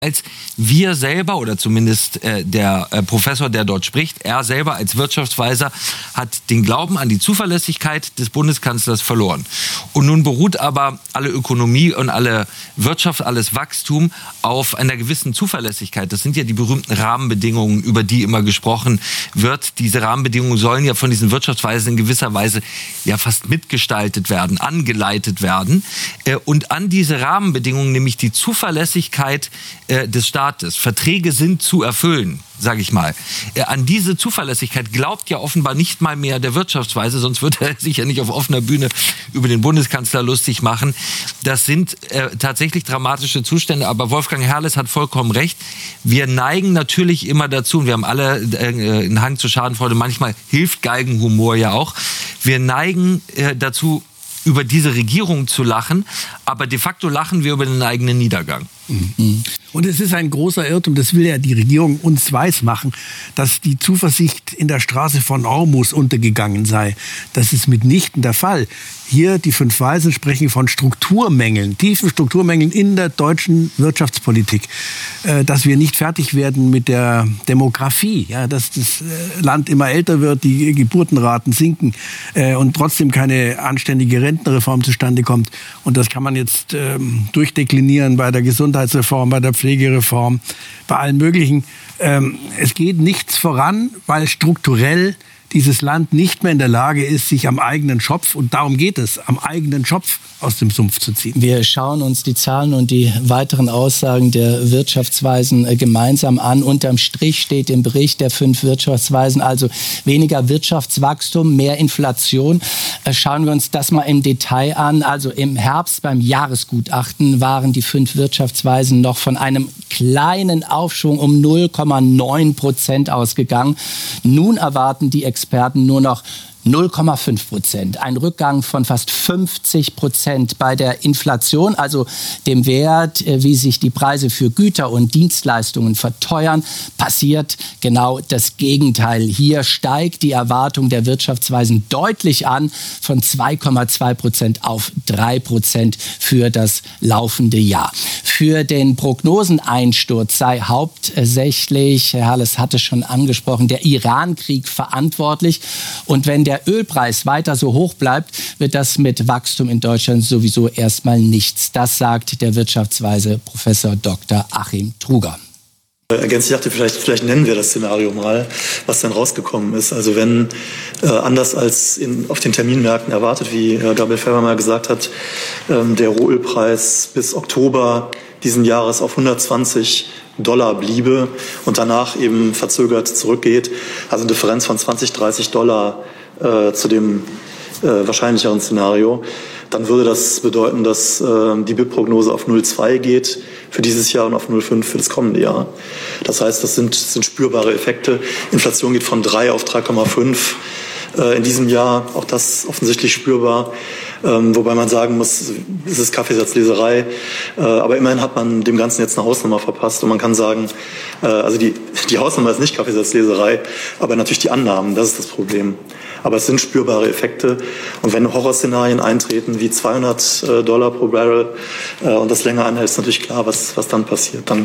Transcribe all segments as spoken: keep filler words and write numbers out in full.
als wir selber, oder zumindest äh, der äh, Professor, der dort spricht, er selber als Wirtschaftsweiser hat den Glauben an die Zuverlässigkeit des Bundeskanzlers verloren. Und nun beruht aber alle Ökonomie und alle Wirtschaft, alles Wachstum auf einer gewissen Zuverlässigkeit. Das sind ja die berühmten Rahmenbedingungen, über die immer gesprochen wird. Diese Rahmenbedingungen sollen ja von diesen Wirtschaftsweisen in gewisser Weise ja fast mitgestaltet werden, angeleitet werden. Äh, und an diese Rahmenbedingungen, nämlich die Zuverlässigkeit des Staates. Verträge sind zu erfüllen, sage ich mal. An diese Zuverlässigkeit glaubt ja offenbar nicht mal mehr der Wirtschaftsweise, sonst würde er sich ja nicht auf offener Bühne über den Bundeskanzler lustig machen. Das sind äh, tatsächlich dramatische Zustände, aber Wolfgang Herrles hat vollkommen recht. Wir neigen natürlich immer dazu, und wir haben alle äh, einen Hang zur Schadenfreude, manchmal hilft Galgenhumor ja auch. Wir neigen äh, dazu, über diese Regierung zu lachen, aber de facto lachen wir über den eigenen Niedergang. Mhm. Und es ist ein großer Irrtum, das will ja die Regierung uns weismachen, dass die Zuversicht in der Straße von Hormuz untergegangen sei. Das ist mitnichten der Fall. Hier, die fünf Weisen sprechen von Strukturmängeln, tiefen Strukturmängeln in der deutschen Wirtschaftspolitik. Äh, dass wir nicht fertig werden mit der Demografie, ja, dass das Land immer älter wird, die Geburtenraten sinken äh, und trotzdem keine anständige Rentenreform zustande kommt. Und das kann man jetzt ähm, durchdeklinieren bei der Gesundheitsreform, bei der Pflegereform, bei allen möglichen. Ähm, es geht nichts voran, weil strukturell dieses Land nicht mehr in der Lage ist, sich am eigenen Schopf, und darum geht es, am eigenen Schopf aus dem Sumpf zu ziehen. Wir schauen uns die Zahlen und die weiteren Aussagen der Wirtschaftsweisen gemeinsam an. Unterm Strich steht im Bericht der fünf Wirtschaftsweisen also weniger Wirtschaftswachstum, mehr Inflation. Schauen wir uns das mal im Detail an. Also im Herbst beim Jahresgutachten waren die fünf Wirtschaftsweisen noch von einem kleinen Aufschwung um null Komma neun Prozent ausgegangen. Nun erwarten die Experten nur noch null Komma fünf Prozent. Ein Rückgang von fast fünfzig Prozent bei der Inflation, also dem Wert, wie sich die Preise für Güter und Dienstleistungen verteuern, passiert genau das Gegenteil. Hier steigt die Erwartung der Wirtschaftsweisen deutlich an, von zwei Komma zwei Prozent auf drei Prozent für das laufende Jahr. Für den Prognoseneinsturz sei hauptsächlich, Herr Herrles hatte es schon angesprochen, der Iran-Krieg verantwortlich. Und wenn der Der Ölpreis weiter so hoch bleibt, wird das mit Wachstum in Deutschland sowieso erstmal nichts. Das sagt der Wirtschaftsweise Professor Doktor Achim Truger. Ergänzend, ich dachte, vielleicht, vielleicht nennen wir das Szenario mal, was dann rausgekommen ist. Also wenn, äh, anders als in, auf den Terminmärkten erwartet, wie äh, Gabriel Färber mal gesagt hat, ähm, der Rohölpreis bis Oktober diesen Jahres auf hundertzwanzig Dollar bliebe und danach eben verzögert zurückgeht, also eine Differenz von zwanzig, dreißig Dollar äh, zu dem äh, wahrscheinlicheren Szenario, dann würde das bedeuten, dass äh, die B I P-Prognose auf null Komma zwei geht für dieses Jahr und auf null Komma fünf für das kommende Jahr. Das heißt, das sind, sind spürbare Effekte. Inflation geht von drei auf drei Komma fünf äh, in diesem Jahr, auch das offensichtlich spürbar. Ähm, wobei man sagen muss, es ist Kaffeesatzleserei, äh, aber immerhin hat man dem Ganzen jetzt eine Hausnummer verpasst und man kann sagen, äh, also die, die Hausnummer ist nicht Kaffeesatzleserei, aber natürlich die Annahmen, das ist das Problem. Aber es sind spürbare Effekte und wenn Horrorszenarien eintreten wie zweihundert Dollar pro Barrel äh, und das länger anhält, ist natürlich klar, was, was dann passiert. Dann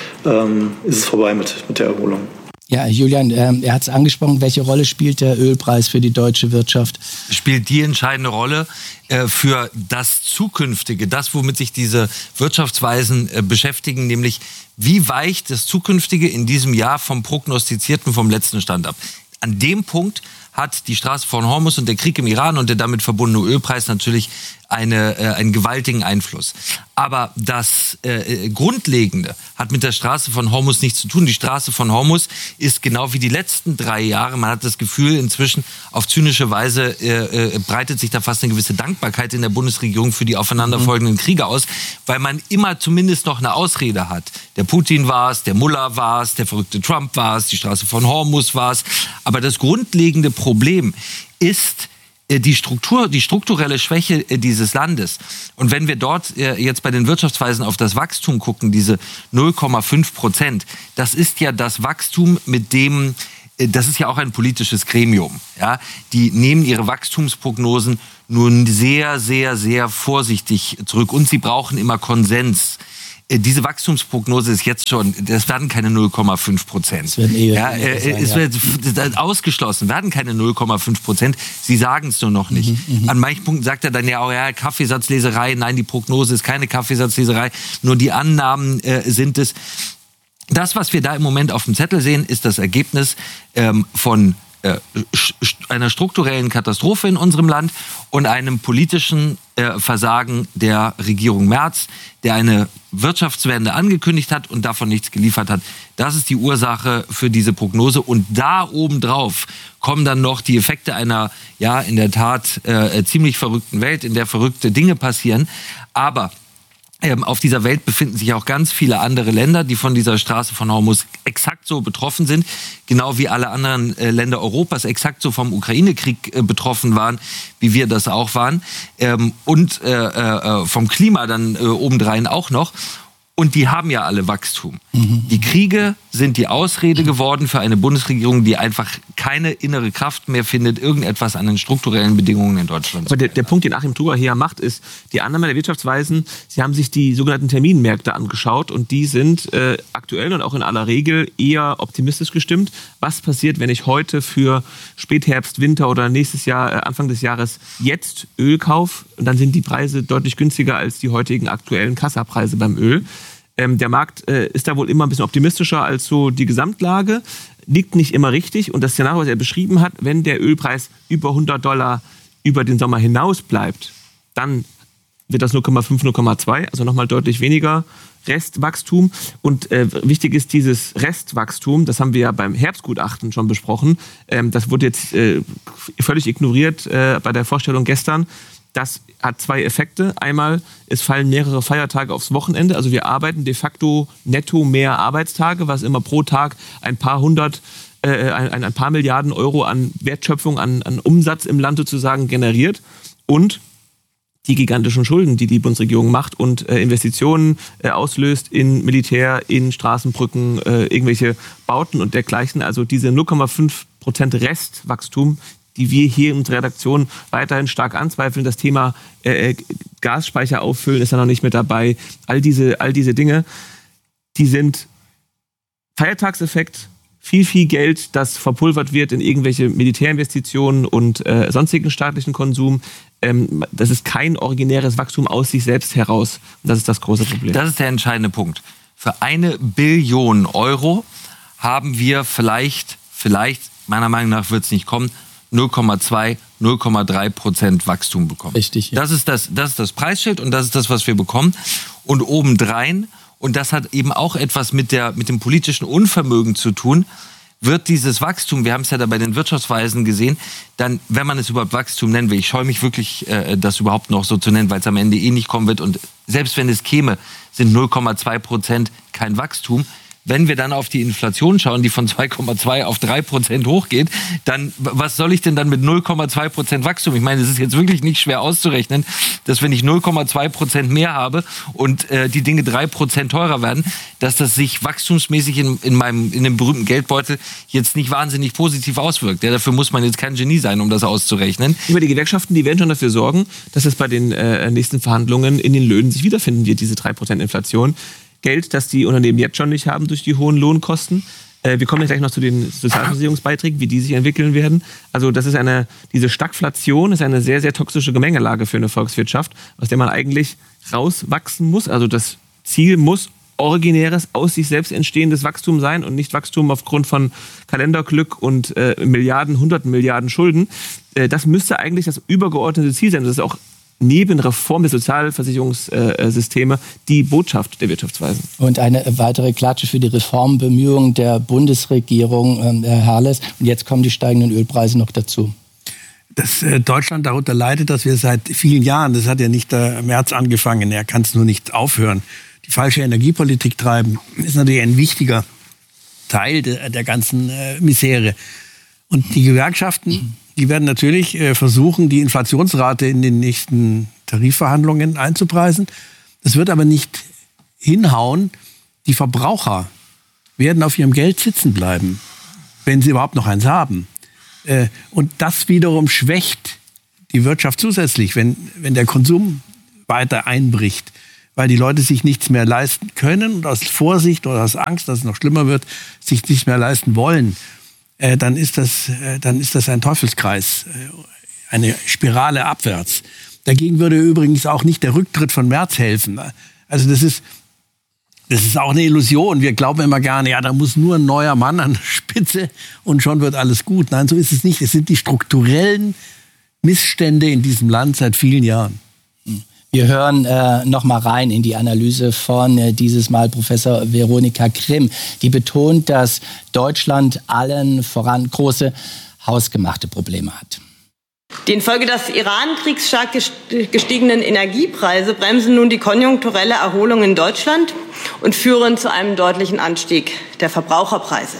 ähm, ist es vorbei mit, mit der Erholung. Ja, Julian, ähm, er hat es angesprochen, welche Rolle spielt der Ölpreis für die deutsche Wirtschaft? Spielt die entscheidende Rolle äh, für das Zukünftige, das, womit sich diese Wirtschaftsweisen äh, beschäftigen, nämlich wie weicht das Zukünftige in diesem Jahr vom prognostizierten, vom letzten Stand ab. An dem Punkt hat die Straße von Hormuz und der Krieg im Iran und der damit verbundene Ölpreis natürlich eine, äh, einen gewaltigen Einfluss. Aber das äh, Grundlegende hat mit der Straße von Hormuz nichts zu tun. Die Straße von Hormuz ist genau wie die letzten drei Jahre, man hat das Gefühl inzwischen auf zynische Weise äh, äh, breitet sich da fast eine gewisse Dankbarkeit in der Bundesregierung für die aufeinanderfolgenden mhm. Kriege aus, weil man immer zumindest noch eine Ausrede hat. Der Putin war es, der Mullah war es, der verrückte Trump war es, die Straße von Hormuz war es. Aber das grundlegende Problem ist die Struktur, die strukturelle Schwäche dieses Landes. Und wenn wir dort jetzt bei den Wirtschaftsweisen auf das Wachstum gucken, diese null Komma fünf Prozent, das ist ja das Wachstum, mit dem, das ist ja auch ein politisches Gremium, ja, die nehmen ihre Wachstumsprognosen nur sehr, sehr, sehr vorsichtig zurück und sie brauchen immer Konsens. diese Wachstumsprognose ist jetzt schon, das werden keine null Komma fünf Prozent. Das werden eh ja, äh, sein, es wird ja. ausgeschlossen, werden keine null Komma fünf Prozent. Sie sagen es nur noch nicht. Mhm, An manchen Punkten sagt er dann ja auch, ja, Kaffeesatzleserei. Nein, die Prognose ist keine Kaffeesatzleserei. Nur die Annahmen äh, sind es. Das, was wir da im Moment auf dem Zettel sehen, ist das Ergebnis ähm, von äh, einer strukturellen Katastrophe in unserem Land und einem politischen äh, Versagen der Regierung Merz, der eine Wirtschaftswende angekündigt hat und davon nichts geliefert hat. Das ist die Ursache für diese Prognose. Und da obendrauf kommen dann noch die Effekte einer, ja, in der Tat äh, ziemlich verrückten Welt, in der verrückte Dinge passieren. Aber Ähm, auf dieser Welt befinden sich auch ganz viele andere Länder, die von dieser Straße von Hormuz exakt so betroffen sind, genau wie alle anderen äh, Länder Europas exakt so vom Ukraine-Krieg äh, betroffen waren, wie wir das auch waren, ähm, und äh, äh, vom Klima dann äh, obendrein auch noch. Und die haben ja alle Wachstum. Mhm. Die Kriege sind die Ausrede geworden für eine Bundesregierung, die einfach keine innere Kraft mehr findet, irgendetwas an den strukturellen Bedingungen in Deutschland zu Aber der, der Punkt, den Achim Thuber hier macht, ist die Annahme der Wirtschaftsweisen. Sie haben sich die sogenannten Terminmärkte angeschaut und die sind äh, aktuell und auch in aller Regel eher optimistisch gestimmt. Was passiert, wenn ich heute für Spätherbst, Winter oder nächstes Jahr, äh, Anfang des Jahres jetzt Öl kaufe? Und dann sind die Preise deutlich günstiger als die heutigen aktuellen Kassapreise beim Öl. Ähm, der Markt äh, ist da wohl immer ein bisschen optimistischer als so die Gesamtlage, liegt nicht immer richtig. Und das Szenario, was er beschrieben hat, wenn der Ölpreis über hundert Dollar über den Sommer hinaus bleibt, dann wird das null Komma fünf, null Komma zwei, also nochmal deutlich weniger Restwachstum. Und äh, wichtig ist dieses Restwachstum, das haben wir ja beim Herbstgutachten schon besprochen, ähm, das wurde jetzt äh, völlig ignoriert äh, bei der Vorstellung gestern. Das hat zwei Effekte. Einmal, es fallen mehrere Feiertage aufs Wochenende. Also wir arbeiten de facto netto mehr Arbeitstage, was immer pro Tag ein paar hundert, äh, ein, ein paar Milliarden Euro an Wertschöpfung, an, an Umsatz im Land sozusagen generiert. Und die gigantischen Schulden, die die Bundesregierung macht und äh, Investitionen äh, auslöst in Militär, in Straßenbrücken, äh, irgendwelche Bauten und dergleichen. Also diese null Komma fünf Prozent Restwachstum, die wir hier in unserer Redaktion weiterhin stark anzweifeln. Das Thema äh, Gasspeicher auffüllen ist ja noch nicht mit dabei. All diese, all diese Dinge, die sind Feiertagseffekt, viel, viel Geld, das verpulvert wird in irgendwelche Militärinvestitionen und äh, sonstigen staatlichen Konsum. Ähm, das ist kein originäres Wachstum aus sich selbst heraus. Und das ist das große Problem. Das ist der entscheidende Punkt. Für eine Billion Euro haben wir vielleicht, vielleicht, meiner Meinung nach wird es nicht kommen, null Komma zwei, null Komma drei Prozent Wachstum bekommen. Richtig. Ja. Das ist das, das ist das Preisschild und das ist das, was wir bekommen. Und obendrein, und das hat eben auch etwas mit der, mit dem politischen Unvermögen zu tun, wird dieses Wachstum, wir haben es ja da bei den Wirtschaftsweisen gesehen, dann, wenn man es überhaupt Wachstum nennen will, ich scheue mich wirklich, äh, das überhaupt noch so zu nennen, weil es am Ende eh nicht kommen wird und selbst wenn es käme, sind null Komma zwei Prozent kein Wachstum. Wenn wir dann auf die Inflation schauen, die von zwei Komma zwei auf drei Prozent hochgeht, dann was soll ich denn dann mit null Komma zwei Prozent Wachstum? Ich meine, es ist jetzt wirklich nicht schwer auszurechnen, dass wenn ich null Komma zwei Prozent mehr habe und äh, die Dinge drei Prozent teurer werden, dass das sich wachstumsmäßig in, in meinem in dem berühmten Geldbeutel jetzt nicht wahnsinnig positiv auswirkt. Ja, dafür muss man jetzt kein Genie sein, um das auszurechnen. Über die Gewerkschaften, die werden schon dafür sorgen, dass es bei den äh, nächsten Verhandlungen in den Löhnen sich wiederfinden wird, diese drei Prozent Inflation. Geld, das die Unternehmen jetzt schon nicht haben durch die hohen Lohnkosten. Äh, wir kommen ja gleich noch zu den Sozialversicherungsbeiträgen, wie die sich entwickeln werden. Also das ist eine, diese Stagflation ist eine sehr, sehr toxische Gemengelage für eine Volkswirtschaft, aus der man eigentlich rauswachsen muss. Also das Ziel muss originäres, aus sich selbst entstehendes Wachstum sein und nicht Wachstum aufgrund von Kalenderglück und äh, Milliarden, hunderten Milliarden Schulden. Äh, das müsste eigentlich das übergeordnete Ziel sein. Das ist auch neben Reform der Sozialversicherungssysteme die Botschaft der Wirtschaftsweisen. Und eine weitere Klatsche für die Reformbemühungen der Bundesregierung, Herr Herles. Und jetzt kommen die steigenden Ölpreise noch dazu. Dass äh, Deutschland darunter leidet, dass wir seit vielen Jahren, das hat ja nicht der Merz angefangen, er kann es nur nicht aufhören, die falsche Energiepolitik treiben, ist natürlich ein wichtiger Teil de, der ganzen äh, Misere. Und die Gewerkschaften, die werden natürlich äh, versuchen, die Inflationsrate in den nächsten Tarifverhandlungen einzupreisen. Das wird aber nicht hinhauen. Die Verbraucher werden auf ihrem Geld sitzen bleiben, wenn sie überhaupt noch eins haben. Äh, und das wiederum schwächt die Wirtschaft zusätzlich, wenn, wenn der Konsum weiter einbricht. weil die Leute sich nichts mehr leisten können und aus Vorsicht oder aus Angst, dass es noch schlimmer wird, sich nichts mehr leisten wollen, äh, dann ist das, äh, dann ist das ein Teufelskreis, äh, eine Spirale abwärts. Dagegen würde übrigens auch nicht der Rücktritt von Merz helfen. Also das ist, das ist auch eine Illusion. Wir glauben immer gerne, ja, da muss nur ein neuer Mann an der Spitze und schon wird alles gut. Nein, so ist es nicht. Es sind die strukturellen Missstände in diesem Land seit vielen Jahren. Wir hören äh, noch mal rein in die Analyse von äh, dieses Mal Professor Veronika Grimm, die betont, dass Deutschland allen voran große hausgemachte Probleme hat. Die infolge des Iran-Kriegs stark gestiegenen Energiepreise bremsen nun die konjunkturelle Erholung in Deutschland und führen zu einem deutlichen Anstieg der Verbraucherpreise.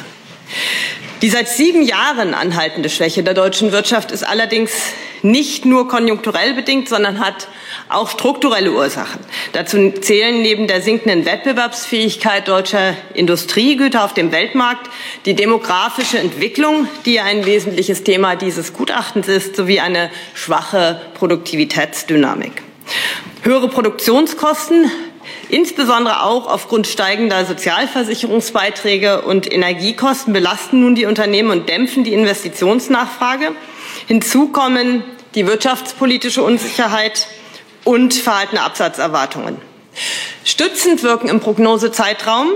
Die seit sieben Jahren anhaltende Schwäche der deutschen Wirtschaft ist allerdings nicht nur konjunkturell bedingt, sondern hat auch strukturelle Ursachen. Dazu zählen neben der sinkenden Wettbewerbsfähigkeit deutscher Industriegüter auf dem Weltmarkt die demografische Entwicklung, die ja ein wesentliches Thema dieses Gutachtens ist, sowie eine schwache Produktivitätsdynamik. Höhere Produktionskosten, insbesondere auch aufgrund steigender Sozialversicherungsbeiträge und Energiekosten, belasten nun die Unternehmen und dämpfen die Investitionsnachfrage. Hinzu kommen die wirtschaftspolitische Unsicherheit und verhaltene Absatzerwartungen. Stützend wirken im Prognosezeitraum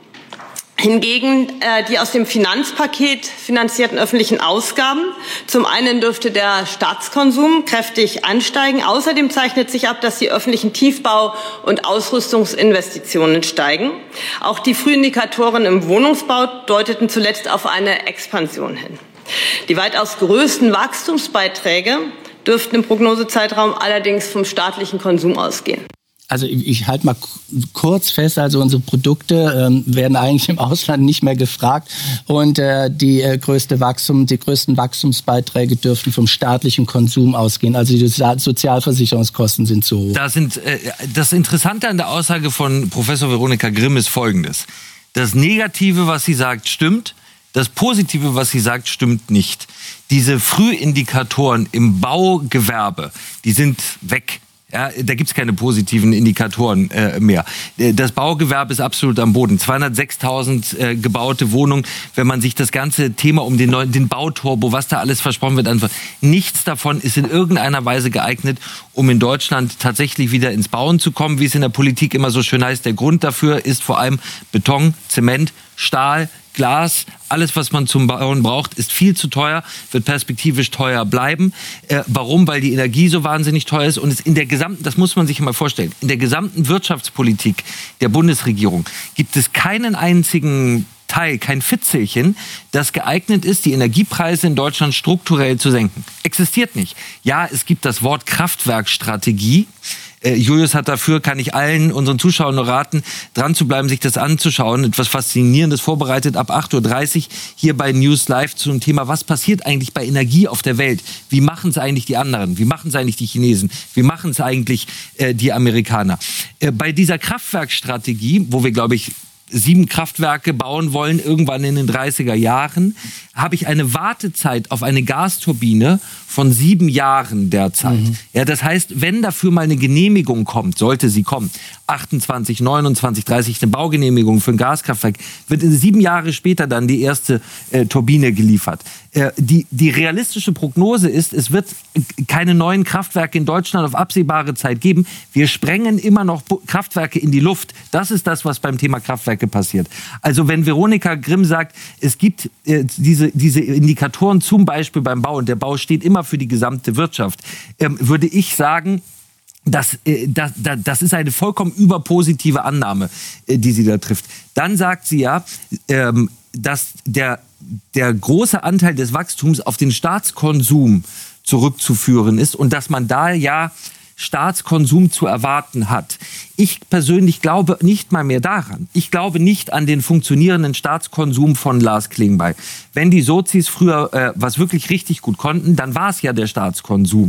hingegen äh, die aus dem Finanzpaket finanzierten öffentlichen Ausgaben. Zum einen dürfte der Staatskonsum kräftig ansteigen. Außerdem zeichnet sich ab, dass die öffentlichen Tiefbau- und Ausrüstungsinvestitionen steigen. Auch die Frühindikatoren im Wohnungsbau deuteten zuletzt auf eine Expansion hin. Die weitaus größten Wachstumsbeiträge dürften im Prognosezeitraum allerdings vom staatlichen Konsum ausgehen. Also ich, ich halte mal kurz fest, also unsere Produkte ähm, werden eigentlich im Ausland nicht mehr gefragt und äh, die äh, größte Wachstum, die größten Wachstumsbeiträge dürften vom staatlichen Konsum ausgehen. Also die Sozialversicherungskosten sind zu hoch. Da sind, äh, das Interessante an der Aussage von Professor Veronika Grimm ist Folgendes. Das Negative, was sie sagt, stimmt. Das Positive, was sie sagt, stimmt nicht. Diese Frühindikatoren im Baugewerbe, die sind weg. Ja, da gibt's keine positiven Indikatoren äh, mehr. Das Baugewerbe ist absolut am Boden. zweihundertsechstausend äh, gebaute Wohnungen. Wenn man sich das ganze Thema um den neuen, den Bauturbo, was da alles versprochen wird, einfach nichts davon ist in irgendeiner Weise geeignet, um in Deutschland tatsächlich wieder ins Bauen zu kommen, wie es in der Politik immer so schön heißt. Der Grund dafür ist vor allem Beton, Zement, Stahl, Glas, alles, was man zum Bauen braucht, ist viel zu teuer, wird perspektivisch teuer bleiben. Äh, warum? Weil die Energie so wahnsinnig teuer ist und es in der gesamten, das muss man sich mal vorstellen, in der gesamten Wirtschaftspolitik der Bundesregierung gibt es keinen einzigen Teil, kein Fitzelchen, das geeignet ist, die Energiepreise in Deutschland strukturell zu senken. Existiert nicht. Ja, es gibt das Wort Kraftwerkstrategie. Äh, Julius hat dafür, kann ich allen unseren Zuschauern nur raten, dran zu bleiben, sich das anzuschauen. Etwas Faszinierendes vorbereitet ab acht Uhr dreißig hier bei News Live zum Thema, was passiert eigentlich bei Energie auf der Welt? Wie machen es eigentlich die anderen? Wie machen es eigentlich die Chinesen? Wie machen es eigentlich äh, die Amerikaner? Äh, bei dieser Kraftwerkstrategie, wo wir, glaube ich, sieben Kraftwerke bauen wollen, irgendwann in den dreißiger Jahren, habe ich eine Wartezeit auf eine Gasturbine von sieben Jahren derzeit. Mhm. Ja, das heißt, wenn dafür mal eine Genehmigung kommt, sollte sie kommen, achtundzwanzig, neunundzwanzig, dreißig, eine Baugenehmigung für ein Gaskraftwerk, wird in sieben Jahre später dann die erste äh, Turbine geliefert. Äh, die, die realistische Prognose ist, es wird keine neuen Kraftwerke in Deutschland auf absehbare Zeit geben. Wir sprengen immer noch Kraftwerke in die Luft. Das ist das, was beim Thema Kraftwerke passiert. Also wenn Veronika Grimm sagt, es gibt äh, diese, diese Indikatoren zum Beispiel beim Bau, und der Bau steht immer für die gesamte Wirtschaft, ähm, würde ich sagen, Das, äh, das, das ist eine vollkommen überpositive Annahme, äh, die sie da trifft. Dann sagt sie ja, ähm, dass der, der große Anteil des Wachstums auf den Staatskonsum zurückzuführen ist und dass man da ja Staatskonsum zu erwarten hat. Ich persönlich glaube nicht mal mehr daran. Ich glaube nicht an den funktionierenden Staatskonsum von Lars Klingbeil. Wenn die Sozis früher äh, was wirklich richtig gut konnten, dann war es ja der Staatskonsum.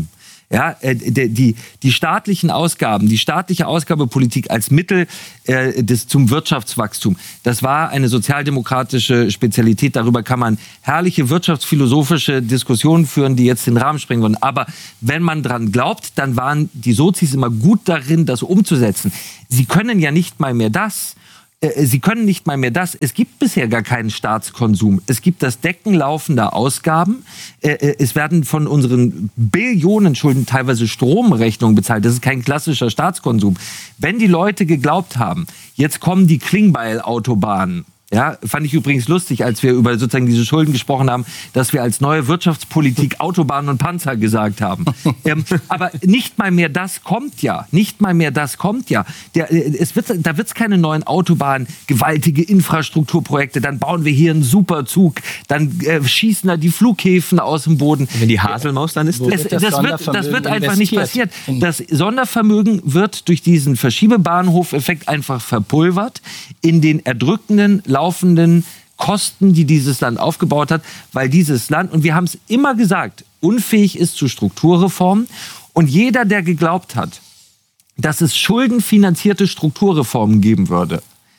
Ja, äh, die, die staatlichen Ausgaben, die staatliche Ausgabepolitik als Mittel äh, des, zum Wirtschaftswachstum, das war eine sozialdemokratische Spezialität. Darüber kann man herrliche wirtschaftsphilosophische Diskussionen führen, die jetzt den Rahmen sprengen würden. Aber wenn man dran glaubt, dann waren die Sozis immer gut darin, das umzusetzen. Sie können ja nicht mal mehr das. Sie können nicht mal mehr das. Es gibt bisher gar keinen Staatskonsum. Es gibt das Decken laufender Ausgaben. Es werden von unseren Billionen Schulden teilweise Stromrechnungen bezahlt. Das ist kein klassischer Staatskonsum. Wenn die Leute geglaubt haben, jetzt kommen die Klingbeil-Autobahnen. Ja, fand ich übrigens lustig, als wir über sozusagen diese Schulden gesprochen haben, dass wir als neue Wirtschaftspolitik Autobahnen und Panzer gesagt haben. ähm, aber nicht mal mehr das kommt ja. Nicht mal mehr das kommt ja. Der, es wird, da wird es keine neuen Autobahnen, gewaltige Infrastrukturprojekte. Dann bauen wir hier einen Superzug. Dann äh, schießen da die Flughäfen aus dem Boden. Wenn die Haselmaus dann ist, es, das, das, wird, das wird einfach nicht passiert. Das Sondervermögen wird durch diesen Verschiebebahnhof-Effekt einfach verpulvert in den erdrückenden laufenden Kosten, die dieses Land aufgebaut hat, weil dieses Land, und wir haben es immer gesagt, unfähig ist zu Strukturreformen. Und jeder, der geglaubt hat, dass es schuldenfinanzierte Strukturreformen geben würde,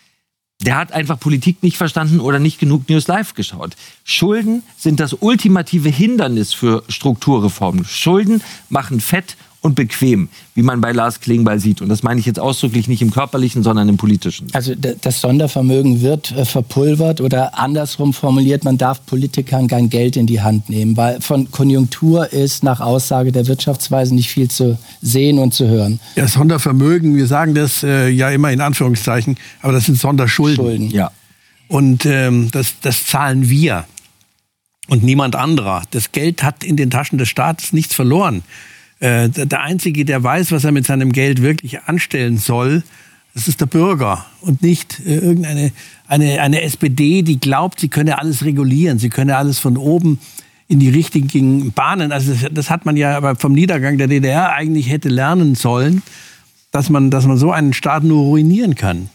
der hat einfach Politik nicht verstanden oder nicht genug News Live geschaut. Schulden sind das ultimative Hindernis für Strukturreformen. Schulden machen fett und bequem, wie man bei Lars Klingbeil sieht. Und das meine ich jetzt ausdrücklich nicht im körperlichen, sondern im politischen. Also das Sondervermögen wird äh, verpulvert oder andersrum formuliert, man darf Politikern kein Geld in die Hand nehmen, weil von Konjunktur ist nach Aussage der Wirtschaftsweisen nicht viel zu sehen und zu hören. Ja, Sondervermögen, wir sagen das äh, ja immer in Anführungszeichen, aber das sind Sonderschulden. Schulden. Ja. Und ähm, das, das zahlen wir und niemand anderer. Das Geld hat in den Taschen des Staates nichts verloren. Der Einzige, der weiß, was er mit seinem Geld wirklich anstellen soll, das ist der Bürger und nicht äh, irgendeine eine, eine S P D, die glaubt, sie könne alles regulieren, sie könne alles von oben in die richtigen Bahnen. Also das, das hat man ja aber vom Niedergang der D D R eigentlich hätte lernen sollen, dass man, dass man so einen Staat nur ruinieren kann.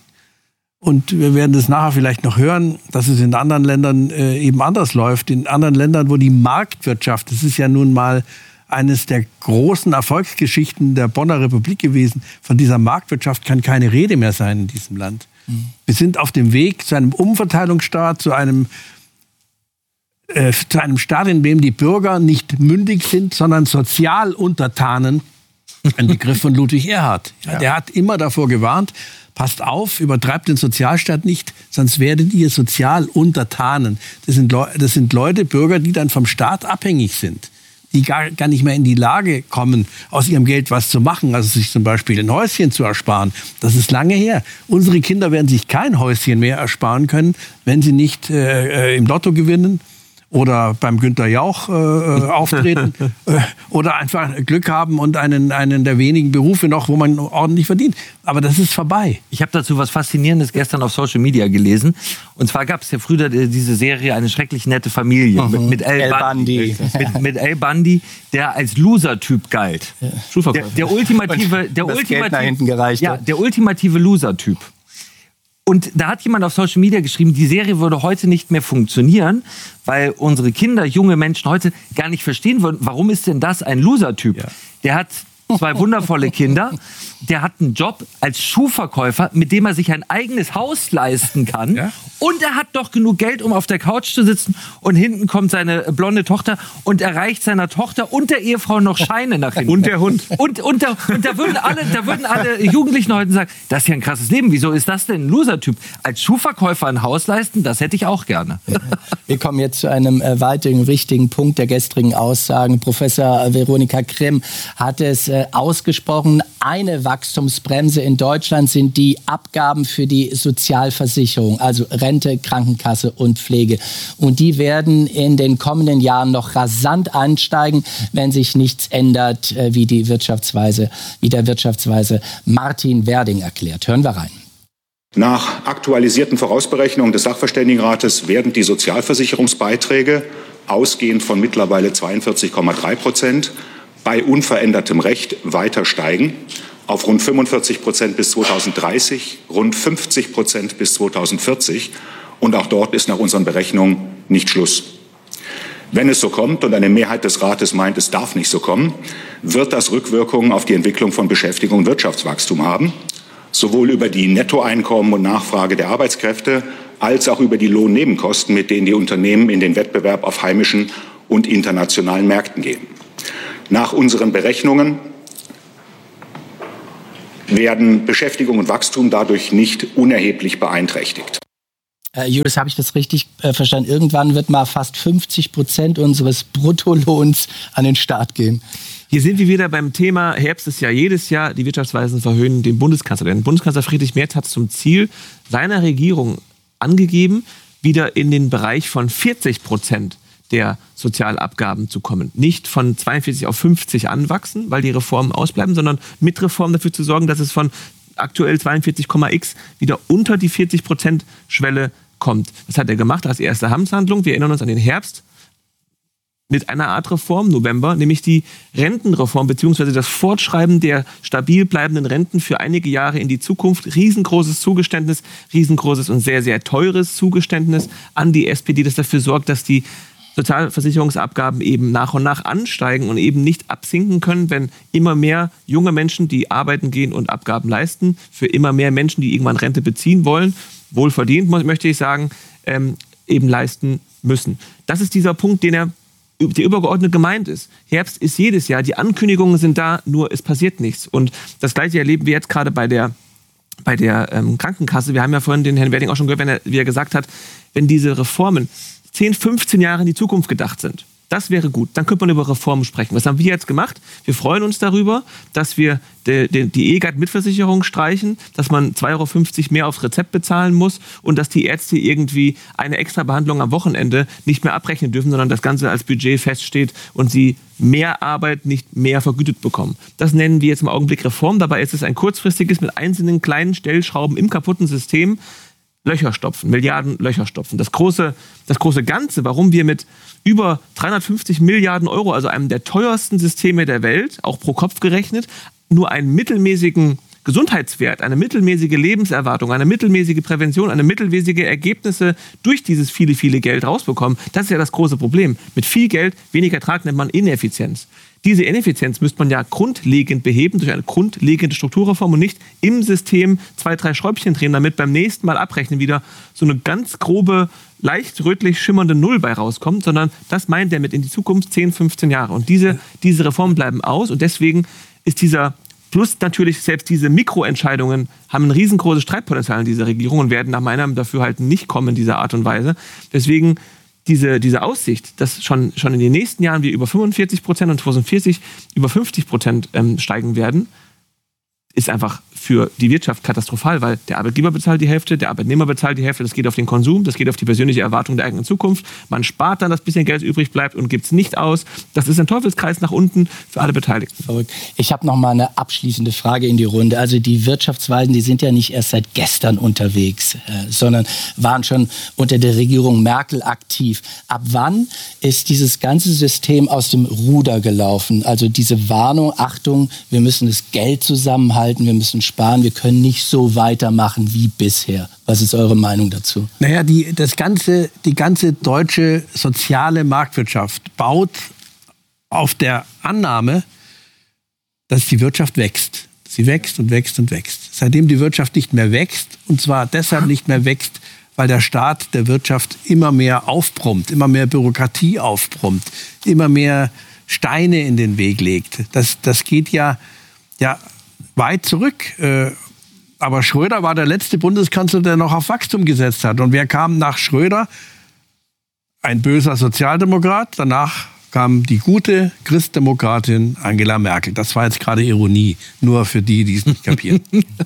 Und wir werden das nachher vielleicht noch hören, dass es in anderen Ländern äh, eben anders läuft. In anderen Ländern, wo die Marktwirtschaft, das ist ja nun mal eines der großen Erfolgsgeschichten der Bonner Republik gewesen. Von dieser Marktwirtschaft kann keine Rede mehr sein in diesem Land. Mhm. Wir sind auf dem Weg zu einem Umverteilungsstaat, zu einem, äh, zu einem Staat, in dem die Bürger nicht mündig sind, sondern Sozialuntertanen. Ein Begriff von Ludwig Erhard. Ja, ja. Der hat immer davor gewarnt, passt auf, übertreibt den Sozialstaat nicht, sonst werdet ihr Sozialuntertanen. Das sind, Leu- das sind Leute, Bürger, die dann vom Staat abhängig sind, die gar, gar nicht mehr in die Lage kommen, aus ihrem Geld was zu machen, also sich zum Beispiel ein Häuschen zu ersparen. Das ist lange her. Unsere Kinder werden sich kein Häuschen mehr ersparen können, wenn sie nicht äh, im Lotto gewinnen oder beim Günther Jauch äh, auftreten äh, oder einfach Glück haben und einen, einen der wenigen Berufe noch, wo man ordentlich verdient. Aber das ist vorbei. Ich habe dazu was Faszinierendes gestern auf Social Media gelesen. Und zwar gab es ja früher diese Serie Eine schrecklich nette Familie mhm. mit, mit Al Bundy. mit, mit Al Bundy, der als Loser-Typ galt. Ja. Der, der ultimative, der ultimative, ja, der ultimative Loser-Typ. Und da hat jemand auf Social Media geschrieben, die Serie würde heute nicht mehr funktionieren, weil unsere Kinder, junge Menschen heute gar nicht verstehen würden, warum ist denn das ein Loser-Typ? Ja. Der hat zwei wundervolle Kinder, der hat einen Job als Schuhverkäufer, mit dem er sich ein eigenes Haus leisten kann. Ja? Und er hat doch genug Geld, um auf der Couch zu sitzen. Und hinten kommt seine blonde Tochter und erreicht seiner Tochter und der Ehefrau noch Scheine nach hinten. Und der Hund. Und, und, da, und da, würden alle, da würden alle Jugendlichen heute sagen, das ist ja ein krasses Leben. Wieso ist das denn ein Loser-Typ? Als Schuhverkäufer ein Haus leisten, das hätte ich auch gerne. Wir kommen jetzt zu einem äh, weiteren wichtigen Punkt der gestrigen Aussagen. Professor Veronika Grimm hat es äh, ausgesprochen. Eine Wachstumsbremse in Deutschland sind die Abgaben für die Sozialversicherung, also Rente, Krankenkasse und Pflege. Und die werden in den kommenden Jahren noch rasant ansteigen, wenn sich nichts ändert, wie die Wirtschaftsweise, wie der Wirtschaftsweise Martin Werding erklärt. Hören wir rein. Nach aktualisierten Vorausberechnungen des Sachverständigenrates werden die Sozialversicherungsbeiträge ausgehend von mittlerweile zweiundvierzig Komma drei Prozent bei unverändertem Recht weiter steigen auf rund fünfundvierzig Prozent bis zweitausenddreißig, rund fünfzig Prozent bis zweitausendvierzig. Und auch dort ist nach unseren Berechnungen nicht Schluss. Wenn es so kommt und eine Mehrheit des Rates meint, es darf nicht so kommen, wird das Rückwirkungen auf die Entwicklung von Beschäftigung und Wirtschaftswachstum haben, sowohl über die Nettoeinkommen und Nachfrage der Arbeitskräfte als auch über die Lohnnebenkosten, mit denen die Unternehmen in den Wettbewerb auf heimischen und internationalen Märkten gehen. Nach unseren Berechnungen werden Beschäftigung und Wachstum dadurch nicht unerheblich beeinträchtigt. Äh, Julius, habe ich das richtig äh, verstanden? Irgendwann wird mal fast fünfzig Prozent unseres Bruttolohns an den Staat gehen. Hier sind wir wieder beim Thema, Herbst ist ja jedes Jahr, die Wirtschaftsweisen verhöhnen den Bundeskanzler. Denn Bundeskanzler Friedrich Merz hat zum Ziel seiner Regierung angegeben, wieder in den Bereich von vierzig Prozent der Sozialabgaben zu kommen. Nicht von zweiundvierzig auf fünfzig anwachsen, weil die Reformen ausbleiben, sondern mit Reformen dafür zu sorgen, dass es von aktuell zweiundvierzig Komma x wieder unter die vierzig Prozent Schwelle kommt. Das hat er gemacht als erste Amtshandlung. Wir erinnern uns an den Herbst mit einer Art Reform, November, nämlich die Rentenreform bzw. das Fortschreiben der stabil bleibenden Renten für einige Jahre in die Zukunft. Riesengroßes Zugeständnis, riesengroßes und sehr, sehr teures Zugeständnis an die S P D, das dafür sorgt, dass die Sozialversicherungsabgaben eben nach und nach ansteigen und eben nicht absinken können, wenn immer mehr junge Menschen, die arbeiten gehen und Abgaben leisten, für immer mehr Menschen, die irgendwann Rente beziehen wollen, wohlverdient, möchte ich sagen, ähm, eben leisten müssen. Das ist dieser Punkt, den er der übergeordnet gemeint ist. Herbst ist jedes Jahr, die Ankündigungen sind da, nur es passiert nichts. Und das Gleiche erleben wir jetzt gerade bei der, bei der ähm, Krankenkasse. Wir haben ja vorhin den Herrn Werding auch schon gehört, wenn er, wie er gesagt hat, wenn diese Reformen zehn, fünfzehn Jahre in die Zukunft gedacht sind. Das wäre gut. Dann könnte man über Reformen sprechen. Was haben wir jetzt gemacht? Wir freuen uns darüber, dass wir de, de, die E G A T-Mitversicherung streichen, dass man zwei Euro fünfzig mehr aufs Rezept bezahlen muss und dass die Ärzte irgendwie eine extra Behandlung am Wochenende nicht mehr abrechnen dürfen, sondern das Ganze als Budget feststeht und sie mehr Arbeit nicht mehr vergütet bekommen. Das nennen wir jetzt im Augenblick Reform. Dabei ist es ein kurzfristiges mit einzelnen kleinen Stellschrauben im kaputten System Löcher stopfen, Milliarden Löcher stopfen. Das große, das große Ganze, warum wir mit über dreihundertfünfzig Milliarden Euro, also einem der teuersten Systeme der Welt, auch pro Kopf gerechnet, nur einen mittelmäßigen Gesundheitswert, eine mittelmäßige Lebenserwartung, eine mittelmäßige Prävention, eine mittelmäßige Ergebnisse durch dieses viele, viele Geld rausbekommen. Das ist ja das große Problem. Mit viel Geld, weniger Ertrag nennt man Ineffizienz. Diese Ineffizienz müsste man ja grundlegend beheben durch eine grundlegende Strukturreform und nicht im System zwei, drei Schräubchen drehen, damit beim nächsten Mal abrechnen wieder so eine ganz grobe, leicht rötlich schimmernde Null bei rauskommt, sondern das meint er mit in die Zukunft zehn, fünfzehn Jahre. Und diese, diese Reformen bleiben aus und deswegen ist dieser plus natürlich selbst diese Mikroentscheidungen haben ein riesengroßes Streitpotenzial in dieser Regierung und werden nach meinem Dafürhalten nicht kommen in dieser Art und Weise. Deswegen diese, diese Aussicht, dass schon, schon in den nächsten Jahren wir über fünfundvierzig Prozent und zweitausendvierzig über fünfzig Prozent ähm, steigen werden, ist einfach für die Wirtschaft katastrophal, weil der Arbeitgeber bezahlt die Hälfte, der Arbeitnehmer bezahlt die Hälfte, das geht auf den Konsum, das geht auf die persönliche Erwartung der eigenen Zukunft. Man spart dann das bisschen Geld, das übrig bleibt und gibt es nicht aus. Das ist ein Teufelskreis nach unten für alle Beteiligten. Verrückt. Ich habe noch mal eine abschließende Frage in die Runde. Also die Wirtschaftsweisen, die sind ja nicht erst seit gestern unterwegs, äh, sondern waren schon unter der Regierung Merkel aktiv. Ab wann ist dieses ganze System aus dem Ruder gelaufen? Also diese Warnung, Achtung, wir müssen das Geld zusammenhalten, wir müssen sparen, wir können nicht so weitermachen wie bisher. Was ist eure Meinung dazu? Naja, die, das ganze, die ganze deutsche soziale Marktwirtschaft baut auf der Annahme, dass die Wirtschaft wächst. Sie wächst und wächst und wächst. Seitdem die Wirtschaft nicht mehr wächst, und zwar deshalb nicht mehr wächst, weil der Staat der Wirtschaft immer mehr aufbrummt, immer mehr Bürokratie aufbrummt, immer mehr Steine in den Weg legt. Das, das geht ja, ja weit zurück. Aber Schröder war der letzte Bundeskanzler, der noch auf Wachstum gesetzt hat. Und wer kam nach Schröder? Ein böser Sozialdemokrat. Danach kam die gute Christdemokratin Angela Merkel. Das war jetzt gerade Ironie, nur für die, die es nicht kapieren.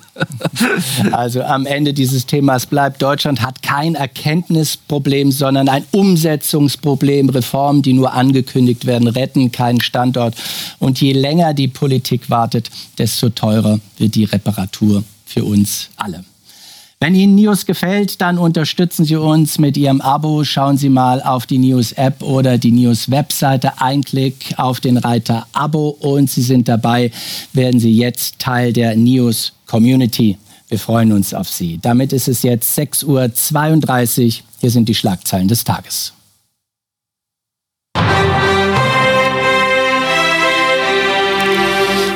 Also am Ende dieses Themas bleibt, Deutschland hat kein Erkenntnisproblem, sondern ein Umsetzungsproblem. Reformen, die nur angekündigt werden, retten keinen Standort. Und je länger die Politik wartet, desto teurer wird die Reparatur für uns alle. Wenn Ihnen News gefällt, dann unterstützen Sie uns mit Ihrem Abo. Schauen Sie mal auf die News-App oder die News-Webseite. Ein Klick auf den Reiter Abo und Sie sind dabei, werden Sie jetzt Teil der News-Community. Wir freuen uns auf Sie. Damit ist es jetzt sechs Uhr zweiunddreißig. Hier sind die Schlagzeilen des Tages.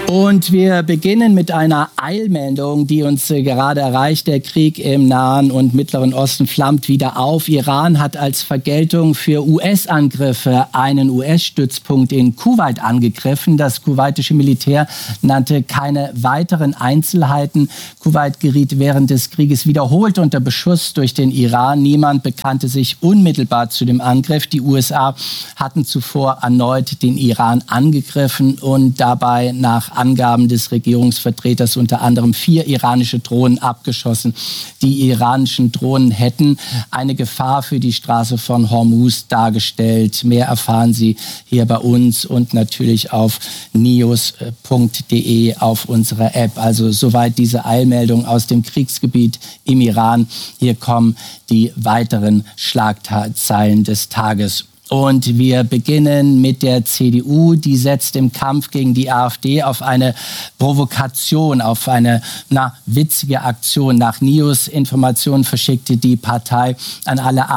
Und wir beginnen mit einer Eilmeldung, die uns äh, gerade erreicht. Der Krieg im Nahen und Mittleren Osten flammt wieder auf. Iran hat als Vergeltung für U S-Angriffe einen U S-Stützpunkt in Kuwait angegriffen. Das kuwaitische Militär nannte keine weiteren Einzelheiten. Kuwait geriet während des Krieges wiederholt unter Beschuss durch den Iran. Niemand bekannte sich unmittelbar zu dem Angriff. Die U S A hatten zuvor erneut den Iran angegriffen und dabei nach Angaben des Regierungsvertreters unter anderem vier iranische Drohnen abgeschossen. Die iranischen Drohnen hätten eine Gefahr für die Straße von Hormuz dargestellt. Mehr erfahren Sie hier bei uns und natürlich auf nios punkt de auf unserer App. Also soweit diese Eilmeldung aus dem Kriegsgebiet im Iran. Hier kommen die weiteren Schlagzeilen des Tages. Und wir beginnen mit der C D U. Die setzt im Kampf gegen die AfD auf eine Provokation, auf eine na, witzige Aktion. Nach Nios Informationen verschickte die Partei an alle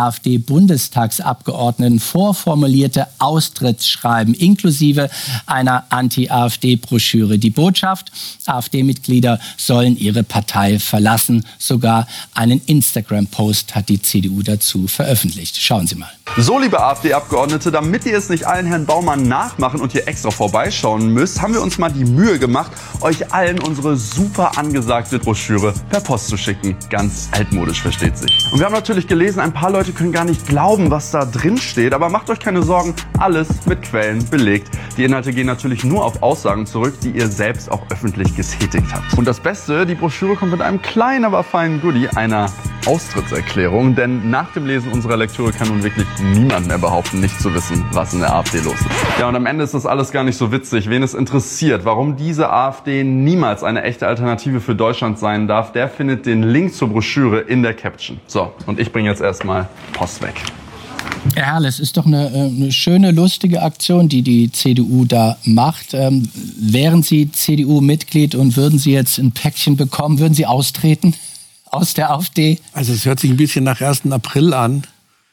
AfD-Bundestagsabgeordneten vorformulierte Austrittsschreiben inklusive einer Anti-AfD-Broschüre. Die Botschaft: AfD-Mitglieder sollen ihre Partei verlassen. Sogar einen Instagram-Post hat die C D U dazu veröffentlicht. Schauen Sie mal. So, liebe AfD-Abgeordnete, damit ihr es nicht allen Herrn Baumann nachmachen und hier extra vorbeischauen müsst, haben wir uns mal die Mühe gemacht, euch allen unsere super angesagte Broschüre per Post zu schicken. Ganz altmodisch, versteht sich. Und wir haben natürlich gelesen, ein paar Leute können gar nicht glauben, was da drin steht. Aber macht euch keine Sorgen, alles mit Quellen belegt. Die Inhalte gehen natürlich nur auf Aussagen zurück, die ihr selbst auch öffentlich getätigt habt. Und das Beste, die Broschüre kommt mit einem kleinen, aber feinen Goodie, einer Austrittserklärung. Denn nach dem Lesen unserer Lektüre kann nun wirklich niemand mehr behaupten, nicht zu wissen, was in der AfD los ist. Ja, und am Ende ist das alles gar nicht so witzig. Wen es interessiert, warum diese AfD niemals eine echte Alternative für Deutschland sein darf, der findet den Link zur Broschüre in der Caption. So, und ich bringe jetzt erstmal Post weg. Herr Herrle, es ist doch eine, eine schöne, lustige Aktion, die die C D U da macht. Ähm, wären Sie C D U-Mitglied und würden Sie jetzt ein Päckchen bekommen, würden Sie austreten aus der AfD? Also es hört sich ein bisschen nach ersten April an.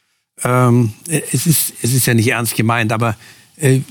Ähm, es ist, es ist ja nicht ernst gemeint, aber äh,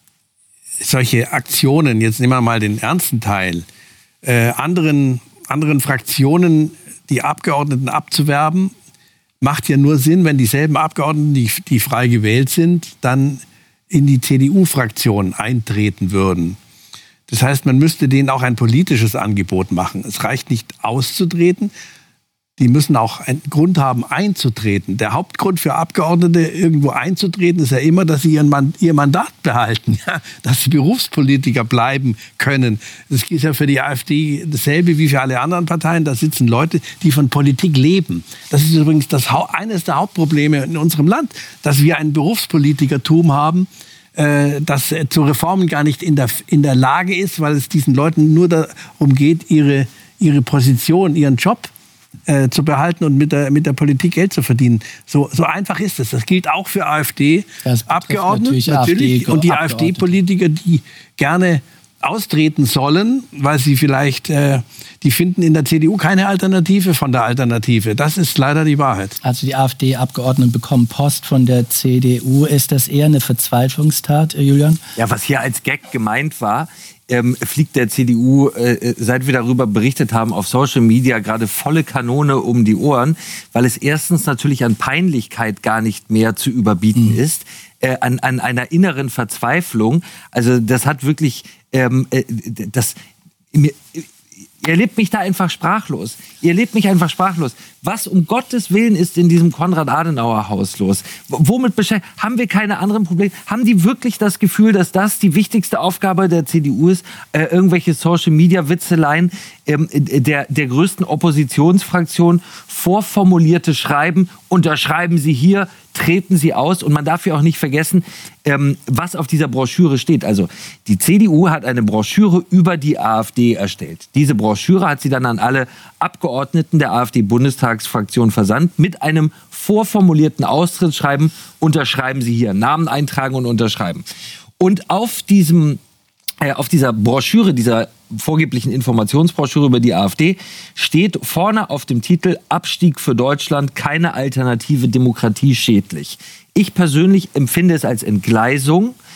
solche Aktionen, jetzt nehmen wir mal den ernsten Teil, äh, anderen, anderen Fraktionen die Abgeordneten abzuwerben, macht ja nur Sinn, wenn dieselben Abgeordneten, die, die frei gewählt sind, dann in die C D U-Fraktion eintreten würden. Das heißt, man müsste denen auch ein politisches Angebot machen. Es reicht nicht auszutreten, die müssen auch einen Grund haben, einzutreten. Der Hauptgrund für Abgeordnete, irgendwo einzutreten, ist ja immer, dass sie ihren Mand- ihr Mandat behalten, ja? Dass sie Berufspolitiker bleiben können. Das ist ja für die AfD dasselbe wie für alle anderen Parteien. Da sitzen Leute, die von Politik leben. Das ist übrigens das, eines der Hauptprobleme in unserem Land, dass wir ein Berufspolitikertum haben, äh, das zu Reformen gar nicht in der, in der Lage ist, weil es diesen Leuten nur darum geht, ihre, ihre Position, ihren Job Äh, zu behalten und mit der, mit der Politik Geld zu verdienen. So, so einfach ist es. Das gilt auch für AfD-Abgeordnete natürlich, natürlich. Und die AfD-Politiker, die gerne austreten sollen, weil sie vielleicht, äh, die finden in der C D U keine Alternative von der Alternative. Das ist leider die Wahrheit. Also die AfD-Abgeordneten bekommen Post von der C D U. Ist das eher eine Verzweiflungstat, Julian? Ja, was hier als Gag gemeint war, Ähm, fliegt der C D U, äh, seit wir darüber berichtet haben, auf Social Media gerade volle Kanone um die Ohren, weil es erstens natürlich an Peinlichkeit gar nicht mehr zu überbieten mhm. ist, äh, an, an einer inneren Verzweiflung. Also das hat wirklich, ähm, äh, das, mir, ihr erlebt mich da einfach sprachlos. Ihr erlebt mich einfach sprachlos. Was um Gottes Willen ist in diesem Konrad-Adenauer-Haus los? W- womit beschäftigt? Haben wir keine anderen Probleme? Haben die wirklich das Gefühl, dass das die wichtigste Aufgabe der C D U ist? Äh, irgendwelche Social-Media-Witzeleien ähm, der, der größten Oppositionsfraktion, vorformulierte Schreiben, unterschreiben Sie hier, treten Sie aus. Und man darf ja auch nicht vergessen, ähm, was auf dieser Broschüre steht. Also die C D U hat eine Broschüre über die AfD erstellt. Diese Broschüre hat sie dann an alle Abgeordneten der AfD-Bundestagsfraktion versandt mit einem vorformulierten Austrittsschreiben. Unterschreiben Sie hier, Namen eintragen und unterschreiben. Und auf diesem, äh, auf dieser Broschüre, dieser vorgeblichen Informationsbroschüre über die AfD, steht vorne auf dem Titel Abstieg für Deutschland, keine Alternative, Demokratie schädlich. Ich persönlich empfinde es als Entgleisung.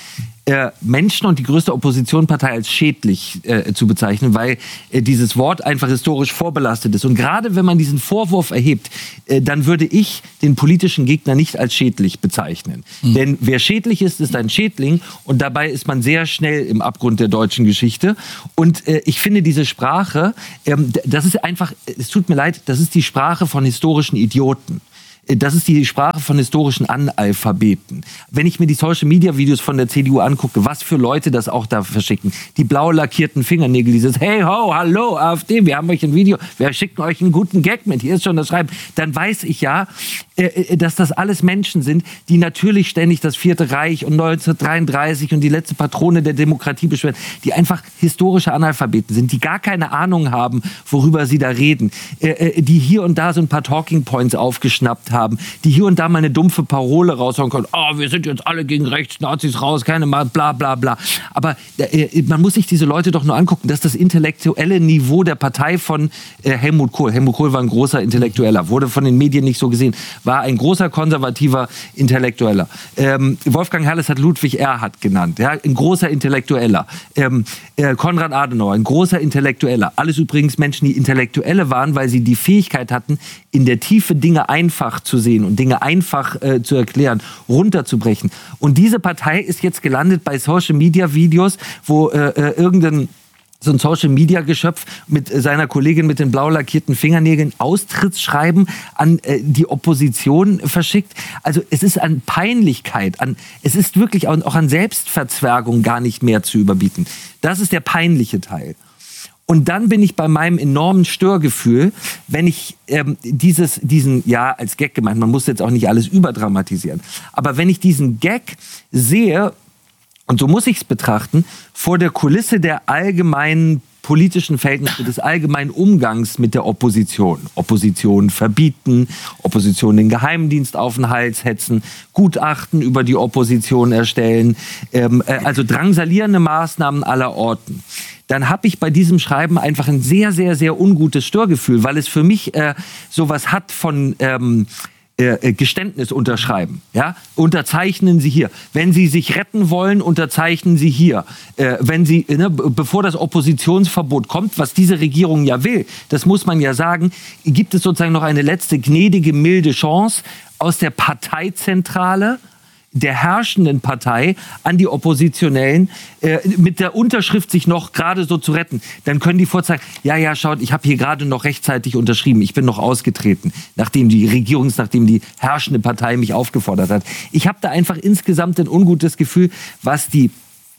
äh, Menschen und die größte Oppositionspartei als schädlich äh, zu bezeichnen, weil äh, dieses Wort einfach historisch vorbelastet ist. Und gerade wenn man diesen Vorwurf erhebt, äh, dann würde ich den politischen Gegner nicht als schädlich bezeichnen. Mhm. Denn wer schädlich ist, ist ein Schädling und dabei ist man sehr schnell im Abgrund der deutschen Geschichte. Und äh, ich finde diese Sprache, ähm, das ist einfach, es tut mir leid, das ist die Sprache von historischen Idioten. Das ist die Sprache von historischen Analphabeten. Wenn ich mir die Social-Media-Videos von der C D U angucke, was für Leute das auch da verschicken. Die blau lackierten Fingernägel, dieses Hey ho, hallo AfD, wir haben euch ein Video, wir schicken euch einen guten Gag mit, hier ist schon das Schreiben. Dann weiß ich ja, äh, dass das alles Menschen sind, die natürlich ständig das Vierte Reich und neunzehnhundertdreiunddreißig und die letzte Patrone der Demokratie beschweren, die einfach historische Analphabeten sind, die gar keine Ahnung haben, worüber sie da reden, äh, die hier und da so ein paar Talking Points aufgeschnappt haben, die hier und da mal eine dumpfe Parole raushauen können. Oh, wir sind jetzt alle gegen rechts, Nazis raus, keine mal, bla bla bla. Aber äh, man muss sich diese Leute doch nur angucken. Das ist das intellektuelle Niveau der Partei von äh, Helmut Kohl. Helmut Kohl war ein großer Intellektueller, wurde von den Medien nicht so gesehen, war ein großer konservativer Intellektueller. Ähm, Wolfgang Herrles hat Ludwig Erhard genannt, ja, ein großer Intellektueller. Ähm, äh, Konrad Adenauer, ein großer Intellektueller. Alles übrigens Menschen, die Intellektuelle waren, weil sie die Fähigkeit hatten, in der Tiefe Dinge einfach zu sehen und Dinge einfach äh, zu erklären, runterzubrechen. Und diese Partei ist jetzt gelandet bei Social-Media-Videos, wo äh, äh, irgendein so ein Social-Media-Geschöpf mit seiner Kollegin mit den blau lackierten Fingernägeln Austrittsschreiben an äh, die Opposition verschickt. Also es ist an Peinlichkeit, an, es ist wirklich auch an Selbstverzwergung gar nicht mehr zu überbieten. Das ist der peinliche Teil. Und dann bin ich bei meinem enormen Störgefühl, wenn ich ähm, dieses, diesen, ja, als Gag gemeint, man muss jetzt auch nicht alles überdramatisieren, aber wenn ich diesen Gag sehe, und so muss ich es betrachten, vor der Kulisse der allgemeinen politischen Verhältnisse, des allgemeinen Umgangs mit der Opposition. Opposition verbieten, Opposition den Geheimdienst auf den Hals hetzen, Gutachten über die Opposition erstellen, ähm, äh, also drangsalierende Maßnahmen aller Orten. Dann habe ich bei diesem Schreiben einfach ein sehr, sehr, sehr ungutes Störgefühl, weil es für mich äh, sowas hat von ähm, äh, Geständnis unterschreiben. Ja? Unterzeichnen Sie hier. Wenn Sie sich retten wollen, unterzeichnen Sie hier. Äh, wenn Sie, ne, bevor das Oppositionsverbot kommt, was diese Regierung ja will, das muss man ja sagen, gibt es sozusagen noch eine letzte gnädige, milde Chance aus der Parteizentrale der herrschenden Partei an die Oppositionellen äh, mit der Unterschrift sich noch gerade so zu retten. Dann können die vorzeigen, ja, ja, schaut, ich habe hier gerade noch rechtzeitig unterschrieben, ich bin noch ausgetreten, nachdem die Regierungs-, nachdem die herrschende Partei mich aufgefordert hat. Ich habe da einfach insgesamt ein ungutes Gefühl, was die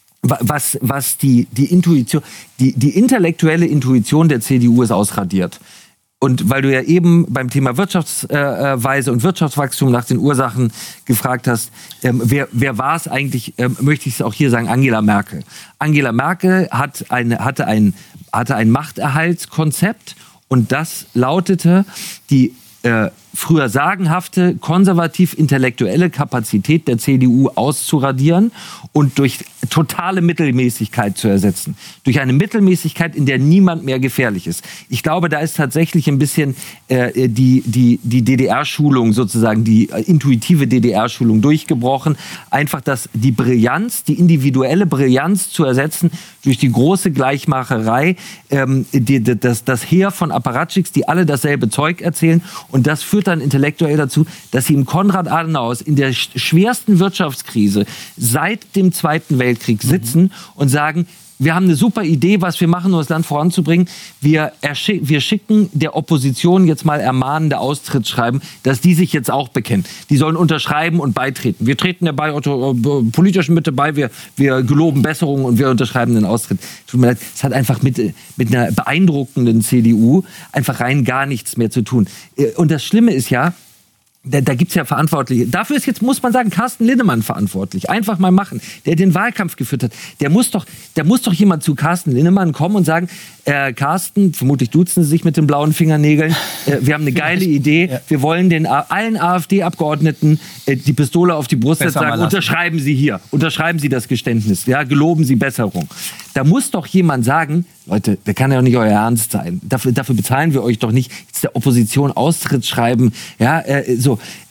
was, was die, die Intuition, die, die intellektuelle Intuition der C D U ist ausradiert. Und weil du ja eben beim Thema Wirtschaftsweise und Wirtschaftswachstum nach den Ursachen gefragt hast, ähm, wer, wer war es eigentlich, ähm, möchte ich es auch hier sagen, Angela Merkel. Angela Merkel hat eine, hatte, ein, hatte ein Machterhaltskonzept und das lautete, die äh, früher sagenhafte, konservativ-intellektuelle Kapazität der C D U auszuradieren und durch totale Mittelmäßigkeit zu ersetzen. Durch eine Mittelmäßigkeit, in der niemand mehr gefährlich ist. Ich glaube, da ist tatsächlich ein bisschen äh, die, die, die D D R-Schulung sozusagen, die äh, intuitive D D R-Schulung durchgebrochen. Einfach das, die Brillanz, die individuelle Brillanz zu ersetzen durch die große Gleichmacherei, ähm, die, das, das Heer von Apparatschicks, die alle dasselbe Zeug erzählen. Und das führt dann intellektuell dazu, dass sie im Konrad Adenauer in der schwersten Wirtschaftskrise seit dem Zweiten Weltkrieg sitzen mhm. und sagen, wir haben eine super Idee, was wir machen, um das Land voranzubringen. Wir, wir schicken der Opposition jetzt mal ermahnende Austrittsschreiben, dass die sich jetzt auch bekennen. Die sollen unterschreiben und beitreten. Wir treten der bei, politischen Mitte bei, wir, wir geloben Besserungen und wir unterschreiben den Austritt. Tut mir leid, es hat einfach mit, mit einer beeindruckenden C D U einfach rein gar nichts mehr zu tun. Und das Schlimme ist ja, Da, da gibt's ja Verantwortliche. Dafür ist jetzt, muss man sagen, Carsten Linnemann verantwortlich. Einfach mal machen. Der den Wahlkampf geführt hat. Der muss doch, der muss doch jemand zu Carsten Linnemann kommen und sagen, äh, Carsten, vermutlich duzen sie sich mit den blauen Fingernägeln, äh, wir haben eine geile Idee, ja. wir wollen den allen AfD-Abgeordneten äh, die Pistole auf die Brust setzen, sagen, unterschreiben Sie hier, unterschreiben Sie das Geständnis, ja, geloben Sie Besserung. Da muss doch jemand sagen, Leute, das kann ja auch nicht euer Ernst sein. Dafür, dafür bezahlen wir euch doch nicht, jetzt der Opposition Austrittsschreiben, ja, äh, so.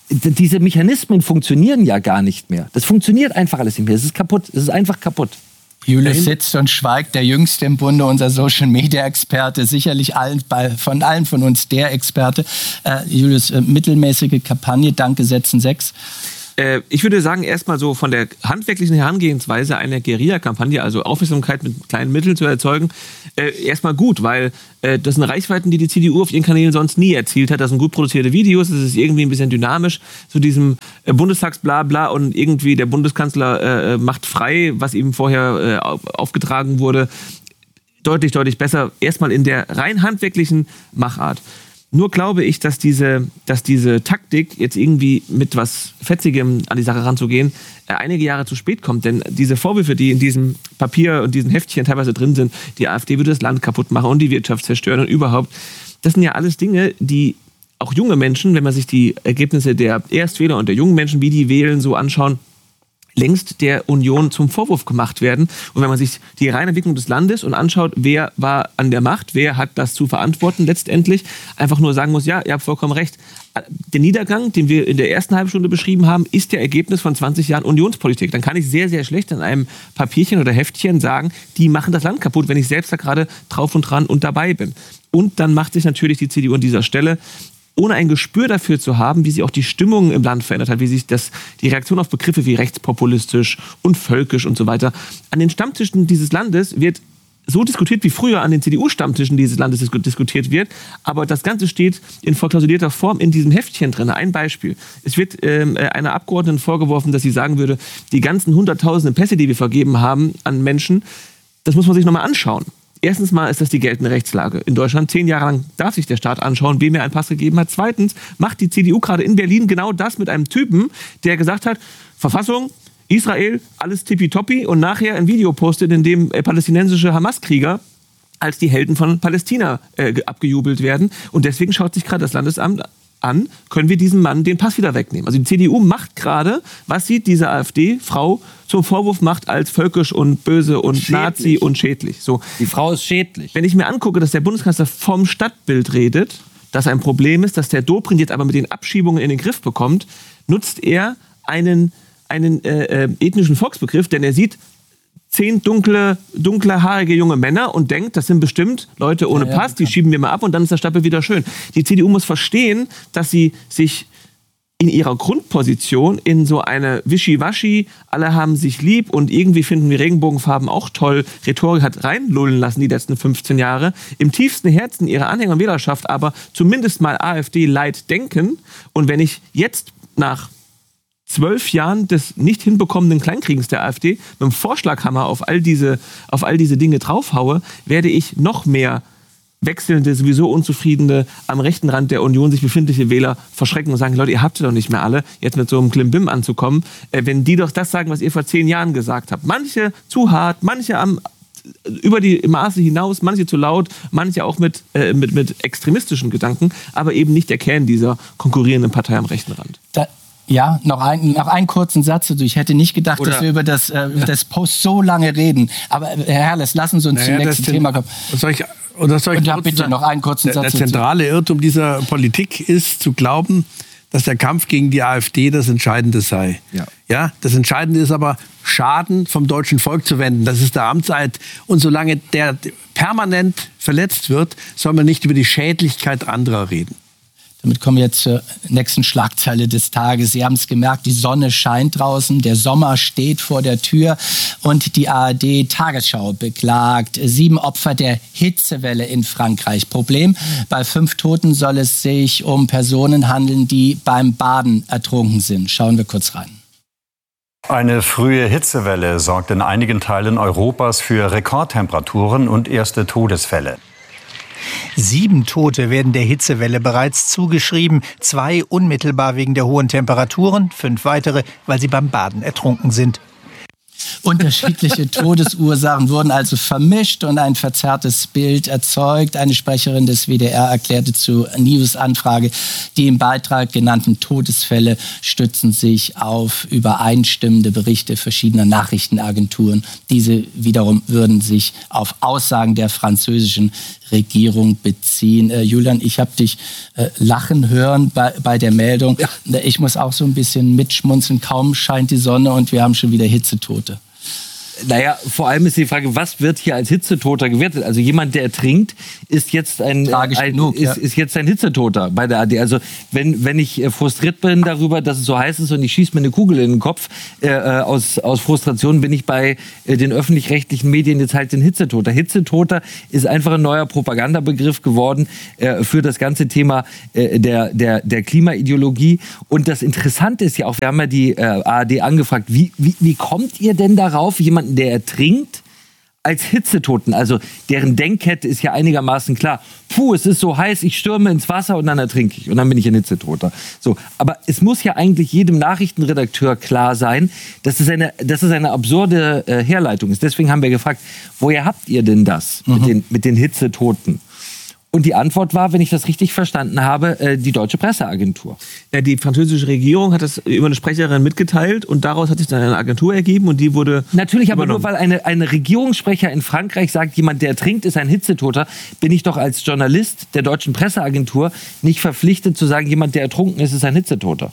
diese Mechanismen funktionieren ja gar nicht mehr. Das funktioniert einfach alles nicht mehr. Es ist kaputt. Es ist einfach kaputt. Julius sitzt und schweigt, der Jüngste im Bunde, unser Social-Media-Experte, sicherlich allen, bei, von allen von uns der Experte. Äh, Julius, äh, mittelmäßige Kampagne, danke Sätzen sechs. Äh, ich würde sagen, erstmal so von der handwerklichen Herangehensweise einer Guerilla-Kampagne, also Aufmerksamkeit mit kleinen Mitteln zu erzeugen, äh, erstmal gut, weil äh, das sind Reichweiten, die die C D U auf ihren Kanälen sonst nie erzielt hat. Das sind gut produzierte Videos, das ist irgendwie ein bisschen dynamisch, zu diesem äh, Bundestagsblabla und irgendwie der Bundeskanzler äh, macht frei, was ihm vorher äh, aufgetragen wurde. Deutlich, deutlich besser, erstmal in der rein handwerklichen Machart. Nur glaube ich, dass diese, dass diese Taktik, jetzt irgendwie mit was Fetzigem an die Sache ranzugehen, äh, einige Jahre zu spät kommt. Denn diese Vorwürfe, die in diesem Papier und diesen Heftchen teilweise drin sind, die AfD würde das Land kaputt machen und die Wirtschaft zerstören und überhaupt, das sind ja alles Dinge, die auch junge Menschen, wenn man sich die Ergebnisse der Erstwähler und der jungen Menschen, wie die wählen, so anschauen, längst der Union zum Vorwurf gemacht werden. Und wenn man sich die reine Entwicklung des Landes und anschaut, wer war an der Macht, wer hat das zu verantworten letztendlich, einfach nur sagen muss, ja, ihr habt vollkommen recht. Der Niedergang, den wir in der ersten halben Stunde beschrieben haben, ist der Ergebnis von zwanzig Jahren Unionspolitik. Dann kann ich sehr, sehr schlecht in einem Papierchen oder Heftchen sagen, die machen das Land kaputt, wenn ich selbst da gerade drauf und dran und dabei bin. Und dann macht sich natürlich die C D U an dieser Stelle, ohne ein Gespür dafür zu haben, wie sich auch die Stimmung im Land verändert hat, wie sich das, die Reaktion auf Begriffe wie rechtspopulistisch und völkisch und so weiter. An den Stammtischen dieses Landes wird so diskutiert, wie früher an den C D U-Stammtischen dieses Landes diskutiert wird. Aber das Ganze steht in verklausulierter Form in diesem Heftchen drin. Ein Beispiel. Es wird ähm, einer Abgeordneten vorgeworfen, dass sie sagen würde, die ganzen hunderttausenden Pässe, die wir vergeben haben an Menschen, das muss man sich nochmal anschauen. Erstens mal ist das die geltende Rechtslage. In Deutschland zehn Jahre lang darf sich der Staat anschauen, wem er einen Pass gegeben hat. Zweitens macht die C D U gerade in Berlin genau das mit einem Typen, der gesagt hat, Verfassung, Israel, alles tippitoppi und nachher ein Video postet, in dem äh, palästinensische Hamas-Krieger als die Helden von Palästina äh, abgejubelt werden. Und deswegen schaut sich gerade das Landesamt an, können wir diesem Mann den Pass wieder wegnehmen. Also die C D U macht gerade, was sie dieser AfD-Frau zum Vorwurf macht als völkisch und böse und schädlich. Nazi und schädlich. So. Die Frau ist schädlich. Wenn ich mir angucke, dass der Bundeskanzler vom Stadtbild redet, dass ein Problem ist, dass der Dobrindt jetzt aber mit den Abschiebungen in den Griff bekommt, nutzt er einen, einen äh, äh, ethnischen Volksbegriff, denn er sieht zehn dunkle, dunkle, haarige junge Männer und denkt, das sind bestimmt Leute ohne ja, ja, Pass, die schieben wir mal ab und dann ist der Stadtbild wieder schön. Die C D U muss verstehen, dass sie sich in ihrer Grundposition in so eine Wischiwaschi, alle haben sich lieb und irgendwie finden wir Regenbogenfarben auch toll, Rhetorik hat reinlullen lassen die letzten fünfzehn Jahre, im tiefsten Herzen ihrer Anhänger und Wählerschaft aber zumindest mal AfD-Light denken. Und wenn ich jetzt nach zwölf Jahren des nicht hinbekommenen Kleinkriegens der AfD mit dem Vorschlaghammer auf all diese, auf all diese Dinge draufhaue, werde ich noch mehr wechselnde, sowieso unzufriedene, am rechten Rand der Union sich befindliche Wähler verschrecken und sagen, Leute, ihr habt sie doch nicht mehr alle, jetzt mit so einem Klimbim anzukommen, äh, wenn die doch das sagen, was ihr vor zehn Jahren gesagt habt. Manche zu hart, manche am über die Maße hinaus, manche zu laut, manche auch mit, äh, mit, mit extremistischen Gedanken, aber eben nicht der Kern dieser konkurrierenden Partei am rechten Rand. Da Ja, noch, ein, noch einen kurzen Satz. Ich hätte nicht gedacht, Oder, dass wir über das, äh, ja. das Post so lange reden. Aber Herr Herrles, lassen Sie uns naja, zum nächsten Thema kommen. Soll ich, oder soll ich Und ja, bitte sagen, noch einen kurzen der, Satz. Der zentrale dazu. Irrtum dieser Politik ist zu glauben, dass der Kampf gegen die AfD das Entscheidende sei. Ja. Ja, das Entscheidende ist aber, Schaden vom deutschen Volk zu wenden. Das ist der Amtseid. Und solange der permanent verletzt wird, soll man nicht über die Schädlichkeit anderer reden. Damit kommen wir jetzt zur nächsten Schlagzeile des Tages. Sie haben es gemerkt, die Sonne scheint draußen, der Sommer steht vor der Tür und die A R D-Tagesschau beklagt sieben Opfer der Hitzewelle in Frankreich. Problem, bei fünf Toten soll es sich um Personen handeln, die beim Baden ertrunken sind. Schauen wir kurz rein. Eine frühe Hitzewelle sorgt in einigen Teilen Europas für Rekordtemperaturen und erste Todesfälle. Sieben Tote werden der Hitzewelle bereits zugeschrieben. Zwei unmittelbar wegen der hohen Temperaturen, fünf weitere, weil sie beim Baden ertrunken sind. Unterschiedliche Todesursachen wurden also vermischt und ein verzerrtes Bild erzeugt. Eine Sprecherin des W D R erklärte zu News-Anfrage, die im Beitrag genannten Todesfälle stützen sich auf übereinstimmende Berichte verschiedener Nachrichtenagenturen. Diese wiederum würden sich auf Aussagen der französischen Regierung beziehen. Äh, Julian, ich habe dich äh, lachen hören bei, bei der Meldung. Ja. Ich muss auch so ein bisschen mitschmunzeln. Kaum scheint die Sonne und wir haben schon wieder Hitzetote. Naja, vor allem ist die Frage, was wird hier als Hitzetoter gewertet? Also jemand, der ertrinkt, ist jetzt ein, ein, genug, ist, ja. ist jetzt ein Hitzetoter bei der A D. Also wenn, wenn ich frustriert bin darüber, dass es so heiß ist und ich schieße mir eine Kugel in den Kopf, äh, aus, aus Frustration bin ich bei äh, den öffentlich-rechtlichen Medien jetzt halt den Hitzetoter. Hitzetoter ist einfach ein neuer Propagandabegriff geworden äh, für das ganze Thema äh, der, der, der Klimaideologie. Und das Interessante ist ja auch, wir haben ja die äh, A R D angefragt, wie, wie, wie kommt ihr denn darauf, jemanden, der ertrinkt, als Hitzetoten? Also deren Denkkette ist ja einigermaßen klar. Puh, es ist so heiß, ich stürme ins Wasser und dann ertrinke ich und dann bin ich ein Hitzetoter. So, aber es muss ja eigentlich jedem Nachrichtenredakteur klar sein, dass es eine, dass es eine absurde äh, Herleitung ist. Deswegen haben wir gefragt, woher habt ihr denn das mhm. mit den, mit den Hitzetoten? Und die Antwort war, wenn ich das richtig verstanden habe, äh, die Deutsche Presseagentur. Ja, die französische Regierung hat das über eine Sprecherin mitgeteilt und daraus hat sich dann eine Agentur ergeben und die wurde Natürlich, aber übernommen. nur weil eine, eine Regierungssprecher in Frankreich sagt, jemand, der ertrinkt, ist ein Hitzetoter, bin ich doch als Journalist der Deutschen Presseagentur nicht verpflichtet zu sagen, jemand, der ertrunken ist, ist ein Hitzetoter.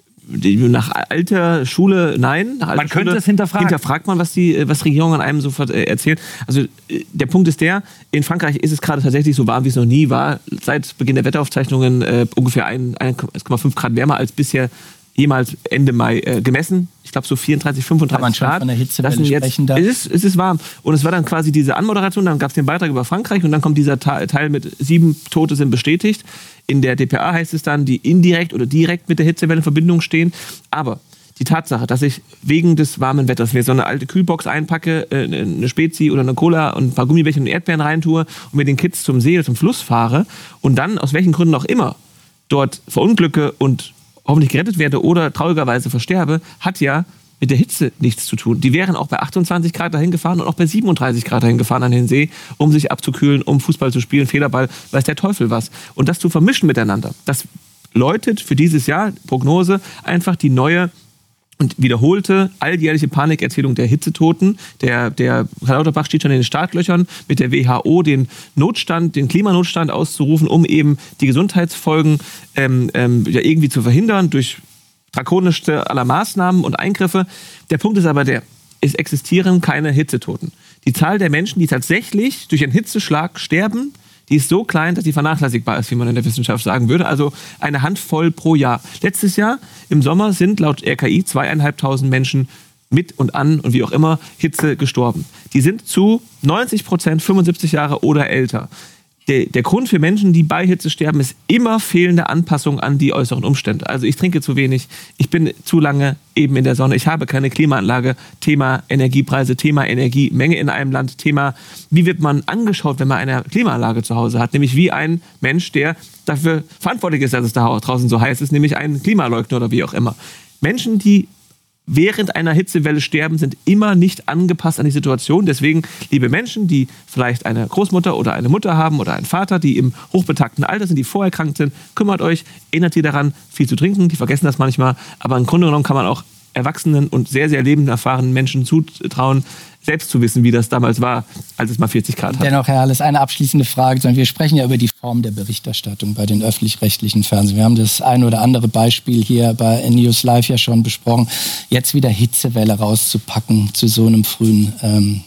Nach alter Schule, nein. Nach alter man könnte Schule es hinterfragen. Hinterfragt man, was die was Regierungen einem so erzählt. Also der Punkt ist der, in Frankreich ist es gerade tatsächlich so warm, wie es noch nie war. Seit Beginn der Wetteraufzeichnungen äh, ungefähr eins Komma fünf Grad wärmer als bisher jemals Ende Mai äh, gemessen. Ich glaube so vierunddreißig, fünfunddreißig Kann man schon Grad. von der Hitzewelle das sind jetzt, sprechen da? Es ist, es ist warm. Und es war dann quasi diese Anmoderation, dann gab es den Beitrag über Frankreich und dann kommt dieser Teil mit sieben Tote sind bestätigt. In der D P A heißt es dann, die indirekt oder direkt mit der Hitzewelle in Verbindung stehen. Aber die Tatsache, dass ich wegen des warmen Wetters mir so eine alte Kühlbox einpacke, eine Spezi oder eine Cola und ein paar Gummibärchen und Erdbeeren reintue und mit den Kids zum See oder zum Fluss fahre und dann aus welchen Gründen auch immer dort verunglücke und hoffentlich gerettet werde oder traurigerweise versterbe, hat ja mit der Hitze nichts zu tun. Die wären auch bei achtundzwanzig Grad dahin gefahren und auch bei siebenunddreißig Grad dahin gefahren an den See, um sich abzukühlen, um Fußball zu spielen, Federball, weiß der Teufel was. Und das zu vermischen miteinander, das läutet für dieses Jahr, Prognose, einfach die neue und wiederholte alljährliche Panikerzählung der Hitzetoten. Der, der Karl Lauterbach steht schon in den Startlöchern, mit der W H O den Notstand, den Klimanotstand auszurufen, um eben die Gesundheitsfolgen ähm, ähm, ja, irgendwie zu verhindern durch drakonischste aller Maßnahmen und Eingriffe. Der Punkt ist aber der, es existieren keine Hitzetoten. Die Zahl der Menschen, die tatsächlich durch einen Hitzeschlag sterben, die ist so klein, dass sie vernachlässigbar ist, wie man in der Wissenschaft sagen würde. Also eine Handvoll pro Jahr. Letztes Jahr im Sommer sind laut R K I zweieinhalbtausend Menschen mit und an und wie auch immer Hitze gestorben. Die sind zu neunzig Prozent fünfundsiebzig Jahre oder älter. Der, der Grund für Menschen, die bei Hitze sterben, ist immer fehlende Anpassung an die äußeren Umstände. Also ich trinke zu wenig, ich bin zu lange eben in der Sonne, ich habe keine Klimaanlage. Thema Energiepreise, Thema Energiemenge in einem Land, Thema, wie wird man angeschaut, wenn man eine Klimaanlage zu Hause hat? Nämlich wie ein Mensch, der dafür verantwortlich ist, dass es da draußen so heiß ist, nämlich ein Klimaleugner oder wie auch immer. Menschen, die während einer Hitzewelle sterben, sind immer nicht angepasst an die Situation. Deswegen, liebe Menschen, die vielleicht eine Großmutter oder eine Mutter haben oder einen Vater, die im hochbetagten Alter sind, die vorerkrankt sind, kümmert euch, erinnert sie daran, viel zu trinken. Die vergessen das manchmal. Aber im Grunde genommen kann man auch erwachsenen und sehr, sehr lebend erfahrenen Menschen zutrauen, selbst zu wissen, wie das damals war, als es mal vierzig Grad hatte. Dennoch, Herr Alles, eine abschließende Frage. Wir sprechen ja über die Form der Berichterstattung bei den öffentlich-rechtlichen Fernsehen. Wir haben das ein oder andere Beispiel hier bei News Live ja schon besprochen. Jetzt wieder Hitzewelle rauszupacken zu so einem frühen, ähm,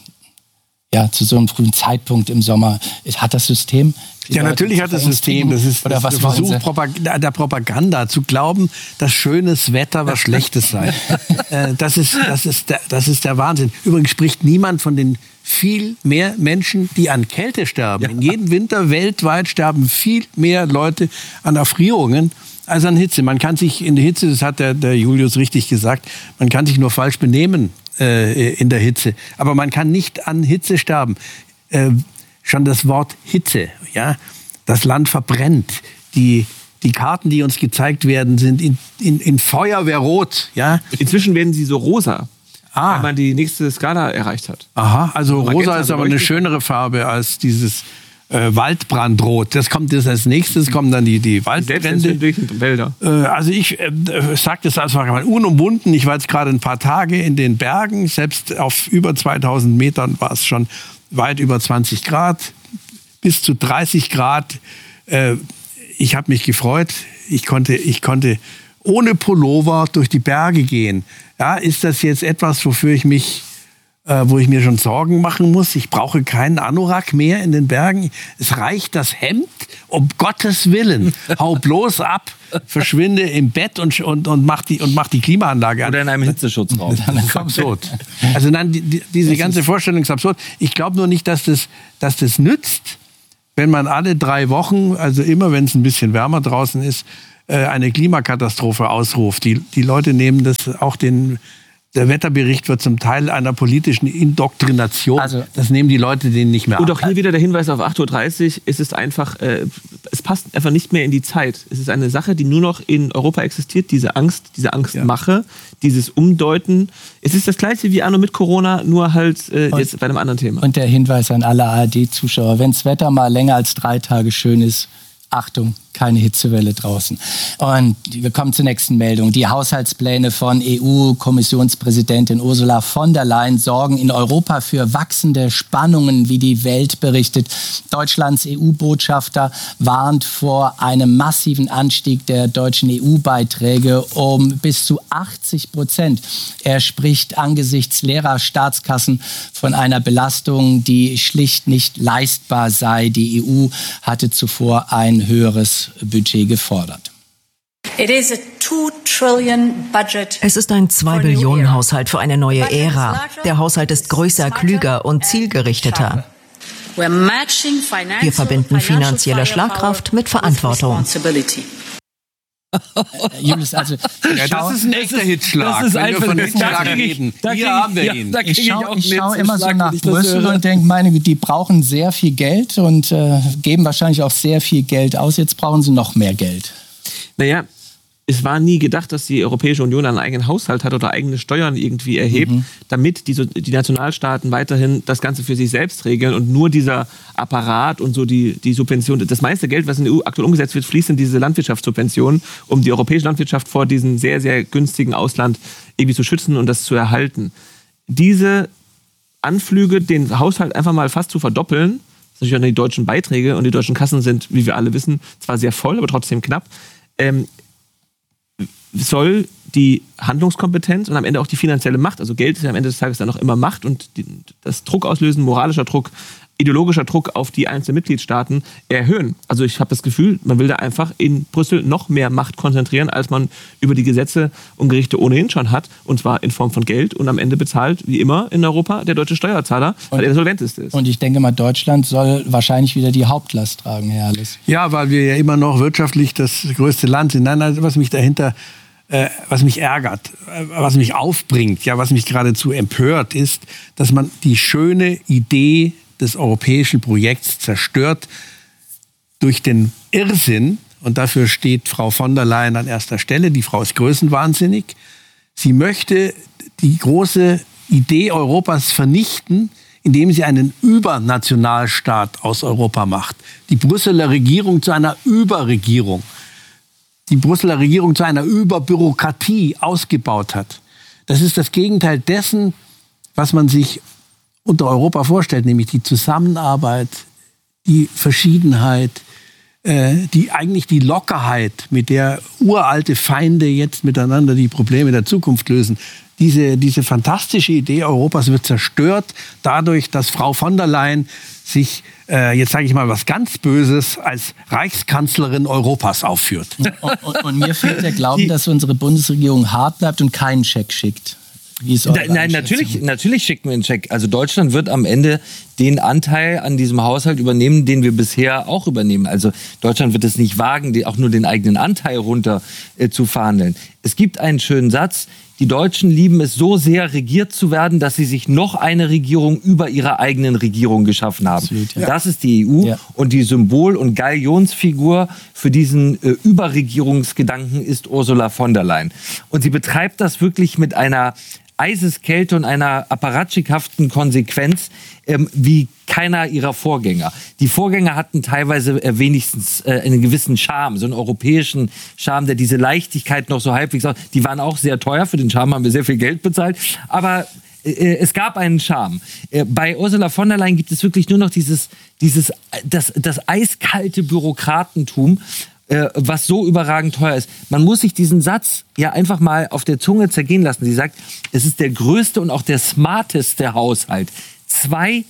ja, zu so einem frühen Zeitpunkt im Sommer. Hat das System? Ja, natürlich hat das System. Das ist, das ist der Versuch Propag- der Propaganda, zu glauben, dass schönes Wetter was Schlechtes sei. äh, das, ist, das, ist der, das ist der Wahnsinn. Übrigens spricht niemand von den viel mehr Menschen, die an Kälte sterben. Ja. In jedem Winter weltweit sterben viel mehr Leute an Erfrierungen als an Hitze. Man kann sich in der Hitze, das hat der, der Julius richtig gesagt, man kann sich nur falsch benehmen äh, in der Hitze. Aber man kann nicht an Hitze sterben. Äh, schon das Wort Hitze, ja, das Land verbrennt. Die, die Karten, die uns gezeigt werden, sind in, in, in Feuerwehrrot. Ja. Inzwischen werden sie so rosa. ah. weil man die nächste Skala erreicht hat. Aha, also Magenta rosa ist aber eine schönere Farbe als dieses äh, Waldbrandrot. Das kommt jetzt als nächstes, kommen dann die, die Waldbrände. Die Wälder. Äh, also ich äh, sage das einfach mal unumwunden. Ich war jetzt gerade ein paar Tage in den Bergen. Selbst auf über zweitausend Metern war es schon weit über zwanzig Grad, bis zu dreißig Grad. Äh, ich habe mich gefreut. Ich konnte, ich konnte ohne Pullover durch die Berge gehen. Ja, ist das jetzt etwas, wofür ich mich, äh, wo ich mir schon Sorgen machen muss? Ich brauche keinen Anorak mehr in den Bergen. Es reicht das Hemd, um Gottes Willen. Hau bloß ab, verschwinde im Bett und, und, und, mach, die, und mach die Klimaanlage an. Oder in einem Hitzeschutzraum. Das ist absurd. Also nein, die, die, diese ganze Vorstellung ist absurd. Ich glaube nur nicht, dass das, dass das nützt, wenn man alle drei Wochen, also immer, wenn es ein bisschen wärmer draußen ist, eine Klimakatastrophe ausruft. Die, die Leute nehmen das auch den, der Wetterbericht wird zum Teil einer politischen Indoktrination. Also, das nehmen die Leute denen nicht mehr ab. Und auch hier wieder der Hinweis auf acht Uhr dreißig. Es ist einfach, äh, es passt einfach nicht mehr in die Zeit. Es ist eine Sache, die nur noch in Europa existiert. Diese Angst, diese Angstmache, ja. dieses Umdeuten. Es ist das Gleiche wie Anno mit Corona, nur halt äh, jetzt bei einem anderen Thema. Und der Hinweis an alle A R D-Zuschauer, wenn das Wetter mal länger als drei Tage schön ist, Achtung, keine Hitzewelle draußen. Und wir kommen zur nächsten Meldung. Die Haushaltspläne von E U-Kommissionspräsidentin Ursula von der Leyen sorgen in Europa für wachsende Spannungen, wie die Welt berichtet. Deutschlands E U-Botschafter warnt vor einem massiven Anstieg der deutschen E U-Beiträge um bis zu achtzig Prozent. Er spricht angesichts leerer Staatskassen von einer Belastung, die schlicht nicht leistbar sei. Die E U hatte zuvor ein höheres Budget gefordert. Es ist ein zwei Billionen Haushalt für eine neue Ära. Der Haushalt ist größer, klüger und zielgerichteter. Wir verbinden finanzielle Schlagkraft mit Verantwortung. Julius, also ja, das ist ein echter Hitzschlag. Das ist einfach, von Hitzschlag reden. Da Hier haben wir ja, ihn. Da ich schaue ich schau ich immer so nach Brüssel höre. und denke, meine, die brauchen sehr viel Geld und äh, geben wahrscheinlich auch sehr viel Geld aus. Jetzt brauchen sie noch mehr Geld. Naja, es war nie gedacht, dass die Europäische Union einen eigenen Haushalt hat oder eigene Steuern irgendwie erhebt, mhm. damit die, die Nationalstaaten weiterhin das Ganze für sich selbst regeln und nur dieser Apparat und so die, die Subvention, das meiste Geld, was in der E U aktuell umgesetzt wird, fließt in diese Landwirtschaftssubventionen, um die europäische Landwirtschaft vor diesem sehr, sehr günstigen Ausland irgendwie zu schützen und das zu erhalten. Diese Anflüge, den Haushalt einfach mal fast zu verdoppeln, das sind natürlich auch die deutschen Beiträge und die deutschen Kassen sind, wie wir alle wissen, zwar sehr voll, aber trotzdem knapp, ähm, soll die Handlungskompetenz und am Ende auch die finanzielle Macht, also Geld ist ja am Ende des Tages dann noch immer Macht und die, das Druck auslösen, moralischer Druck, ideologischer Druck auf die einzelnen Mitgliedstaaten erhöhen. Also ich habe das Gefühl, man will da einfach in Brüssel noch mehr Macht konzentrieren, als man über die Gesetze und Gerichte ohnehin schon hat, und zwar in Form von Geld, und am Ende bezahlt, wie immer in Europa, der deutsche Steuerzahler, weil er der solventeste ist. Und ich denke mal, Deutschland soll wahrscheinlich wieder die Hauptlast tragen, Herr Alles. Ja, weil wir ja immer noch wirtschaftlich das größte Land sind. Nein, also was mich dahinter Äh, was mich ärgert, äh, was mich aufbringt, ja, was mich geradezu empört, ist, dass man die schöne Idee des europäischen Projekts zerstört durch den Irrsinn. Und dafür steht Frau von der Leyen an erster Stelle. Die Frau ist größenwahnsinnig. Sie möchte die große Idee Europas vernichten, indem sie einen Übernationalstaat aus Europa macht. Die Brüsseler Regierung zu einer Überregierung. Die Brüsseler Regierung zu einer Überbürokratie ausgebaut hat. Das ist das Gegenteil dessen, was man sich unter Europa vorstellt, nämlich die Zusammenarbeit, die Verschiedenheit, äh, die eigentlich die Lockerheit, mit der uralte Feinde jetzt miteinander die Probleme der Zukunft lösen. Diese, diese fantastische Idee Europas wird zerstört dadurch, dass Frau von der Leyen sich, äh, jetzt sage ich mal was ganz Böses, als Reichskanzlerin Europas aufführt. Und, und, und mir fehlt der Glauben, dass unsere Bundesregierung hart bleibt und keinen Scheck schickt. Wie ist eure Nein, natürlich, natürlich schicken wir einen Scheck. Also Deutschland wird am Ende den Anteil an diesem Haushalt übernehmen, den wir bisher auch übernehmen. Also Deutschland wird es nicht wagen, die, auch nur den eigenen Anteil runter äh, zu verhandeln. Es gibt einen schönen Satz: Die Deutschen lieben es so sehr, regiert zu werden, dass sie sich noch eine Regierung über ihrer eigenen Regierung geschaffen haben. Absolut, ja. Das ist die E U. Ja. Und die Symbol- und Galionsfigur für diesen äh, Überregierungsgedanken ist Ursula von der Leyen. Und sie betreibt das wirklich mit einer Eiseskälte und einer apparatschickhaften Konsequenz ähm, wie keiner ihrer Vorgänger. Die Vorgänger hatten teilweise äh, wenigstens äh, einen gewissen Charme, so einen europäischen Charme, der diese Leichtigkeit noch so halbwegs aus. Die waren auch sehr teuer, für den Charme haben wir sehr viel Geld bezahlt, aber äh, es gab einen Charme. Äh, bei Ursula von der Leyen gibt es wirklich nur noch dieses, dieses das, das eiskalte Bürokratentum, äh, was so überragend teuer ist. Man muss sich diesen Satz ja einfach mal auf der Zunge zergehen lassen. Sie sagt, es ist der größte und auch der smarteste Haushalt. Zwei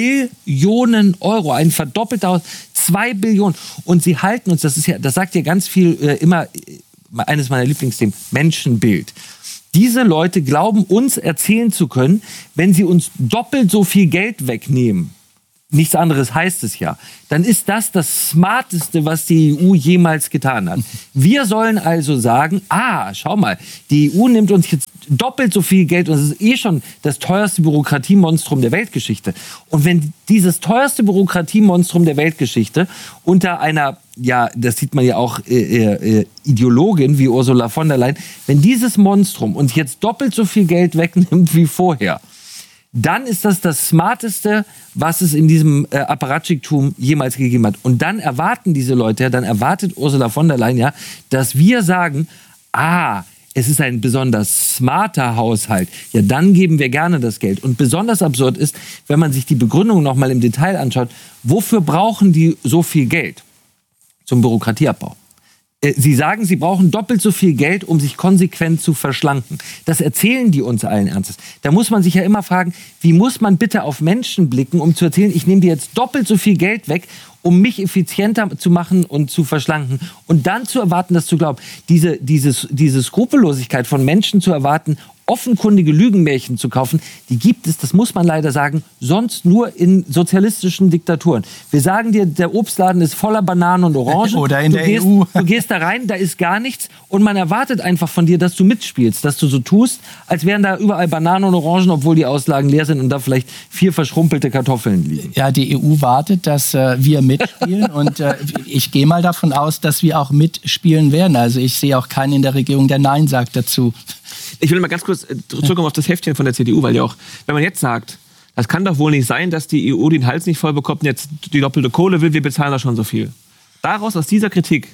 Billionen Euro, ein verdoppelter Haushalt, zwei Billionen. Und sie halten uns, das ist ja, das sagt ja ganz viel, äh, immer, äh, eines meiner Lieblingsthemen, Menschenbild. Diese Leute glauben, uns erzählen zu können, wenn sie uns doppelt so viel Geld wegnehmen, nichts anderes heißt es ja, dann ist das das Smarteste, was die E U jemals getan hat. Wir sollen also sagen, ah, schau mal, die E U nimmt uns jetzt doppelt so viel Geld und es ist eh schon das teuerste Bürokratiemonstrum der Weltgeschichte. Und wenn dieses teuerste Bürokratiemonstrum der Weltgeschichte unter einer, ja, das sieht man ja auch, äh, äh, Ideologin wie Ursula von der Leyen, wenn dieses Monstrum uns jetzt doppelt so viel Geld wegnimmt wie vorher, dann ist das das Smarteste, was es in diesem äh, Apparatschiktum jemals gegeben hat. Und dann erwarten diese Leute, ja, dann erwartet Ursula von der Leyen ja, dass wir sagen, ah, es ist ein besonders smarter Haushalt. Ja, dann geben wir gerne das Geld. Und besonders absurd ist, wenn man sich die Begründung noch mal im Detail anschaut, wofür brauchen die so viel Geld? Zum Bürokratieabbau. Sie sagen, sie brauchen doppelt so viel Geld, um sich konsequent zu verschlanken. Das erzählen die uns allen Ernstes. Da muss man sich ja immer fragen, wie muss man bitte auf Menschen blicken, um zu erzählen, ich nehme dir jetzt doppelt so viel Geld weg, um mich effizienter zu machen und zu verschlanken. Und dann zu erwarten, das zu glauben, diese, dieses, diese Skrupellosigkeit von Menschen zu erwarten, offenkundige Lügenmärchen zu kaufen, die gibt es, das muss man leider sagen, sonst nur in sozialistischen Diktaturen. Wir sagen dir, der Obstladen ist voller Bananen und Orangen. Oder in du der gehst, E U. Du gehst da rein, da ist gar nichts und man erwartet einfach von dir, dass du mitspielst, dass du so tust, als wären da überall Bananen und Orangen, obwohl die Auslagen leer sind und da vielleicht vier verschrumpelte Kartoffeln liegen. Ja, die E U wartet, dass äh, wir mitspielen und äh, ich gehe mal davon aus, dass wir auch mitspielen werden. Also ich sehe auch keinen in der Regierung, der Nein sagt dazu. Ich will mal ganz kurz zurückkommen auf das Heftchen von der C D U, weil ja auch, wenn man jetzt sagt, das kann doch wohl nicht sein, dass die E U den Hals nicht voll bekommt und jetzt die doppelte Kohle will, wir bezahlen da schon so viel. Daraus, aus dieser Kritik,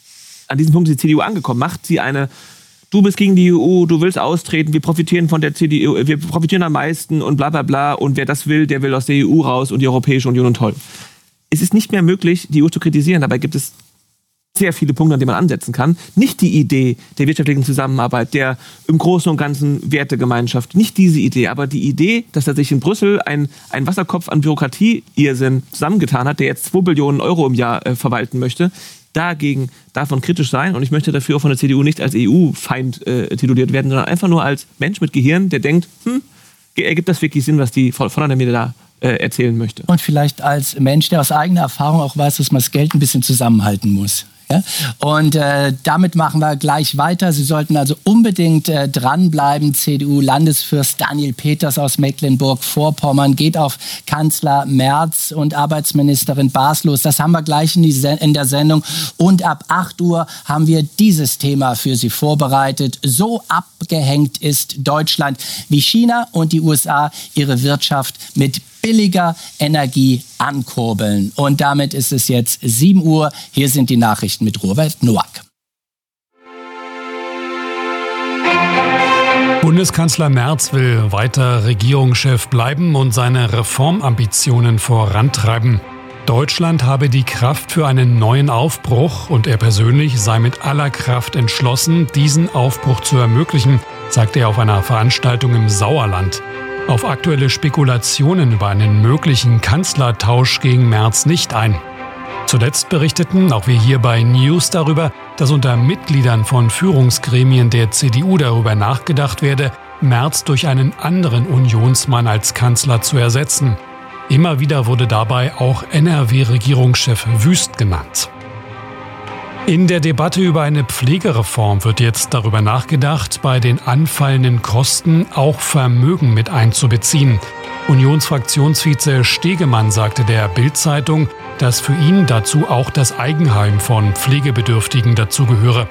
an diesem Punkt ist die C D U angekommen, macht sie eine, du bist gegen die E U, du willst austreten, wir profitieren von der C D U, wir profitieren am meisten und bla bla bla und wer das will, der will aus der E U raus und die Europäische Union und toll. Es ist nicht mehr möglich, die E U zu kritisieren, dabei gibt es sehr viele Punkte, an denen man ansetzen kann. Nicht die Idee der wirtschaftlichen Zusammenarbeit, der im Großen und Ganzen Wertegemeinschaft. Nicht diese Idee, aber die Idee, dass er sich in Brüssel ein, ein Wasserkopf an Bürokratie-Irrsinn zusammengetan hat, der jetzt zwei Billionen Euro im Jahr äh, verwalten möchte. Dagegen darf man kritisch sein und ich möchte dafür auch von der C D U nicht als E U-Feind äh, tituliert werden, sondern einfach nur als Mensch mit Gehirn, der denkt, hm, ergibt das wirklich Sinn, was die Frau von der Mitte da äh, erzählen möchte. Und vielleicht als Mensch, der aus eigener Erfahrung auch weiß, dass man das Geld ein bisschen zusammenhalten muss. Ja? Und äh, damit machen wir gleich weiter. Sie sollten also unbedingt äh, dranbleiben. C D U-Landesfürst Daniel Peters aus Mecklenburg-Vorpommern geht auf Kanzler Merz und Arbeitsministerin Baas los. Das haben wir gleich in, die Sen- in der Sendung. Und ab acht Uhr haben wir dieses Thema für Sie vorbereitet. So abgehängt ist Deutschland, wie China und die U S A ihre Wirtschaft mit billiger Energie ankurbeln. Und damit ist es jetzt sieben Uhr. Hier sind die Nachrichten mit Robert Noack. Bundeskanzler Merz will weiter Regierungschef bleiben und seine Reformambitionen vorantreiben. Deutschland habe die Kraft für einen neuen Aufbruch und er persönlich sei mit aller Kraft entschlossen, diesen Aufbruch zu ermöglichen, sagte er auf einer Veranstaltung im Sauerland. Auf aktuelle Spekulationen über einen möglichen Kanzlertausch ging Merz nicht ein. Zuletzt berichteten auch wir hier bei News darüber, dass unter Mitgliedern von Führungsgremien der C D U darüber nachgedacht werde, Merz durch einen anderen Unionsmann als Kanzler zu ersetzen. Immer wieder wurde dabei auch N R W-Regierungschef Wüst genannt. In der Debatte über eine Pflegereform wird jetzt darüber nachgedacht, bei den anfallenden Kosten auch Vermögen mit einzubeziehen. Unionsfraktionsvize Stegemann sagte der Bild-Zeitung, dass für ihn dazu auch das Eigenheim von Pflegebedürftigen dazugehöre.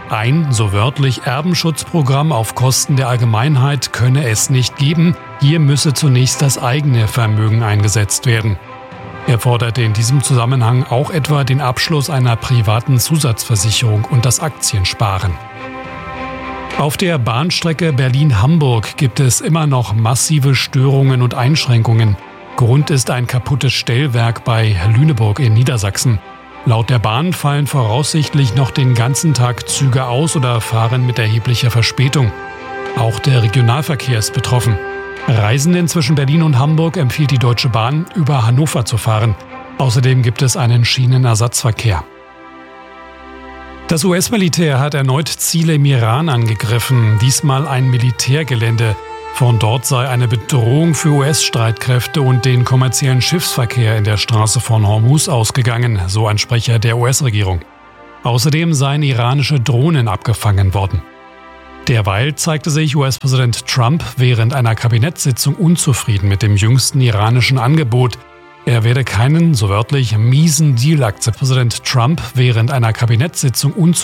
Ein, so wörtlich, Erbenschutzprogramm auf Kosten der Allgemeinheit könne es nicht geben. Hier müsse zunächst das eigene Vermögen eingesetzt werden. Er forderte in diesem Zusammenhang auch etwa den Abschluss einer privaten Zusatzversicherung und das Aktiensparen. Auf der Bahnstrecke Berlin-Hamburg gibt es immer noch massive Störungen und Einschränkungen. Grund ist ein kaputtes Stellwerk bei Lüneburg in Niedersachsen. Laut der Bahn fallen voraussichtlich noch den ganzen Tag Züge aus oder fahren mit erheblicher Verspätung. Auch der Regionalverkehr ist betroffen. Reisenden zwischen Berlin und Hamburg empfiehlt die Deutsche Bahn, über Hannover zu fahren. Außerdem gibt es einen Schienenersatzverkehr. Das U S-Militär hat erneut Ziele im Iran angegriffen, diesmal ein Militärgelände. Von dort sei eine Bedrohung für U S-Streitkräfte und den kommerziellen Schiffsverkehr in der Straße von Hormuz ausgegangen, so ein Sprecher der U S-Regierung. Außerdem seien iranische Drohnen abgefangen worden. Derweil zeigte sich U S-Präsident Trump während einer Kabinettssitzung unzufrieden mit dem jüngsten iranischen Angebot. Er werde keinen, so wörtlich, miesen Deal akzeptieren. Präsident Trump während einer Kabinettssitzung unzufrieden